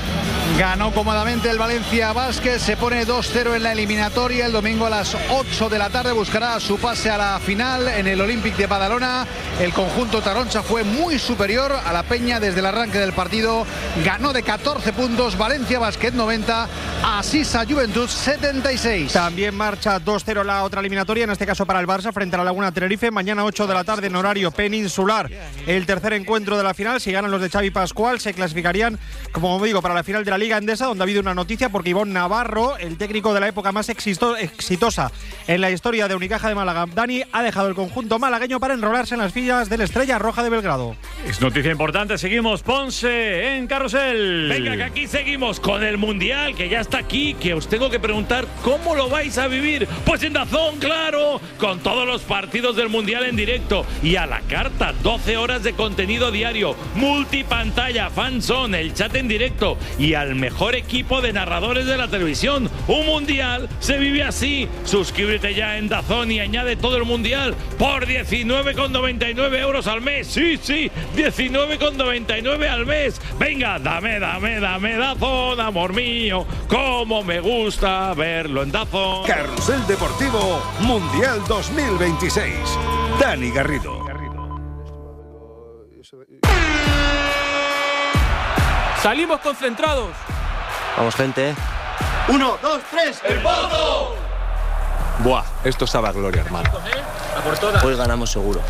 Ganó cómodamente el Valencia Basket, se pone dos cero en la eliminatoria. El domingo a las ocho de la tarde buscará su pase a la final en el Olympic de Badalona. El conjunto taroncha fue muy superior a la Peña desde el arranque del partido. Ganó de catorce puntos, Valencia Basket noventa, Asisa Juventud setenta y seis. También marcha dos cero la otra eliminatoria, en este caso para el Barça frente a la Laguna Tenerife. Mañana ocho de la tarde en horario peninsular, el tercer encuentro de la final. Si ganan los de Xavi Pascual, se clasificarían, como digo, para la final de la Liga Endesa, donde ha habido una noticia porque Ivonne Navarro, el técnico de la época más exitosa en la historia de Unicaja de Málaga, Dani, ha dejado el conjunto malagueño para enrolarse en las filas de la Estrella Roja de Belgrado. Es noticia importante, seguimos Ponce en Carrusel. Venga, que aquí seguimos con el Mundial, que ya está aquí que os tengo que preguntar cómo lo vais a vivir. Pues en DAZN, claro, con todos los partidos del Mundial en directo y a la carta, doce horas de contenido diario, multipantalla, fanzone, el chat en directo y al mejor equipo de narradores de la televisión. Un Mundial se vive así. Suscríbete ya en DAZN y añade todo el Mundial por diecinueve con noventa y nueve euros al mes. Sí, sí, diecinueve con noventa y nueve al mes. Venga, dame, dame, dame DAZN, amor mío, cómo me gusta verlo en DAZN. Carrusel Deportivo Mundial dos mil veintiséis. Dani Garrido. Salimos concentrados. Vamos, gente. Uno, dos, tres. ¡El Pozo! Buah, esto sabe a gloria, hermano. Hoy ganamos seguro.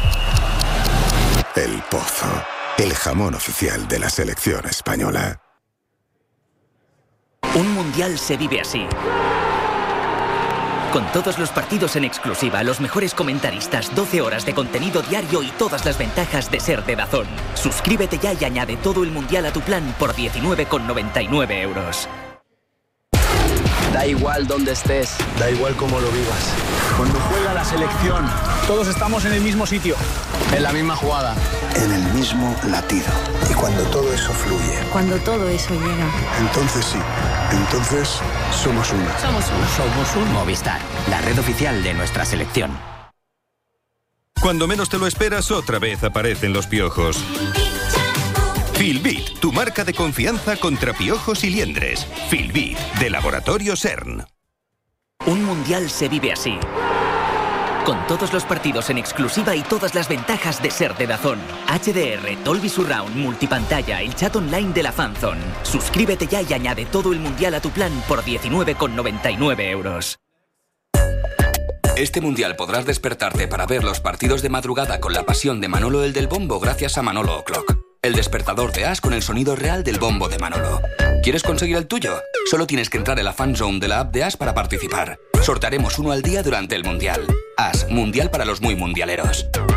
El Pozo, el jamón oficial de la selección española. Un mundial se vive así. Con todos los partidos en exclusiva, los mejores comentaristas, doce horas de contenido diario y todas las ventajas de ser de DAZN. Suscríbete ya y añade todo el mundial a tu plan por diecinueve con noventa y nueve euros. Da igual dónde estés, da igual cómo lo vivas. Cuando juega la selección, todos estamos en el mismo sitio, en la misma jugada, en el mismo latido. Y cuando todo eso fluye, cuando todo eso llega, entonces sí, entonces somos una. Somos una. Somos un Movistar, la red oficial de nuestra selección. Cuando menos te lo esperas, otra vez aparecen los piojos. Filbit, tu marca de confianza contra piojos y liendres. Filbit, de Laboratorio CERN. Un mundial se vive así. Con todos los partidos en exclusiva y todas las ventajas de ser de DAZN. H D R, Dolby Surround, multipantalla, el chat online de la fanzone. Suscríbete ya y añade todo el mundial a tu plan por diecinueve con noventa y nueve euros. Este mundial podrás despertarte para ver los partidos de madrugada con la pasión de Manolo el del Bombo gracias a Manolo O'Clock. El despertador de As con el sonido real del bombo de Manolo. ¿Quieres conseguir el tuyo? Solo tienes que entrar en la fanzone de la app de As para participar. Sortearemos uno al día durante el mundial. As, mundial para los muy mundialeros.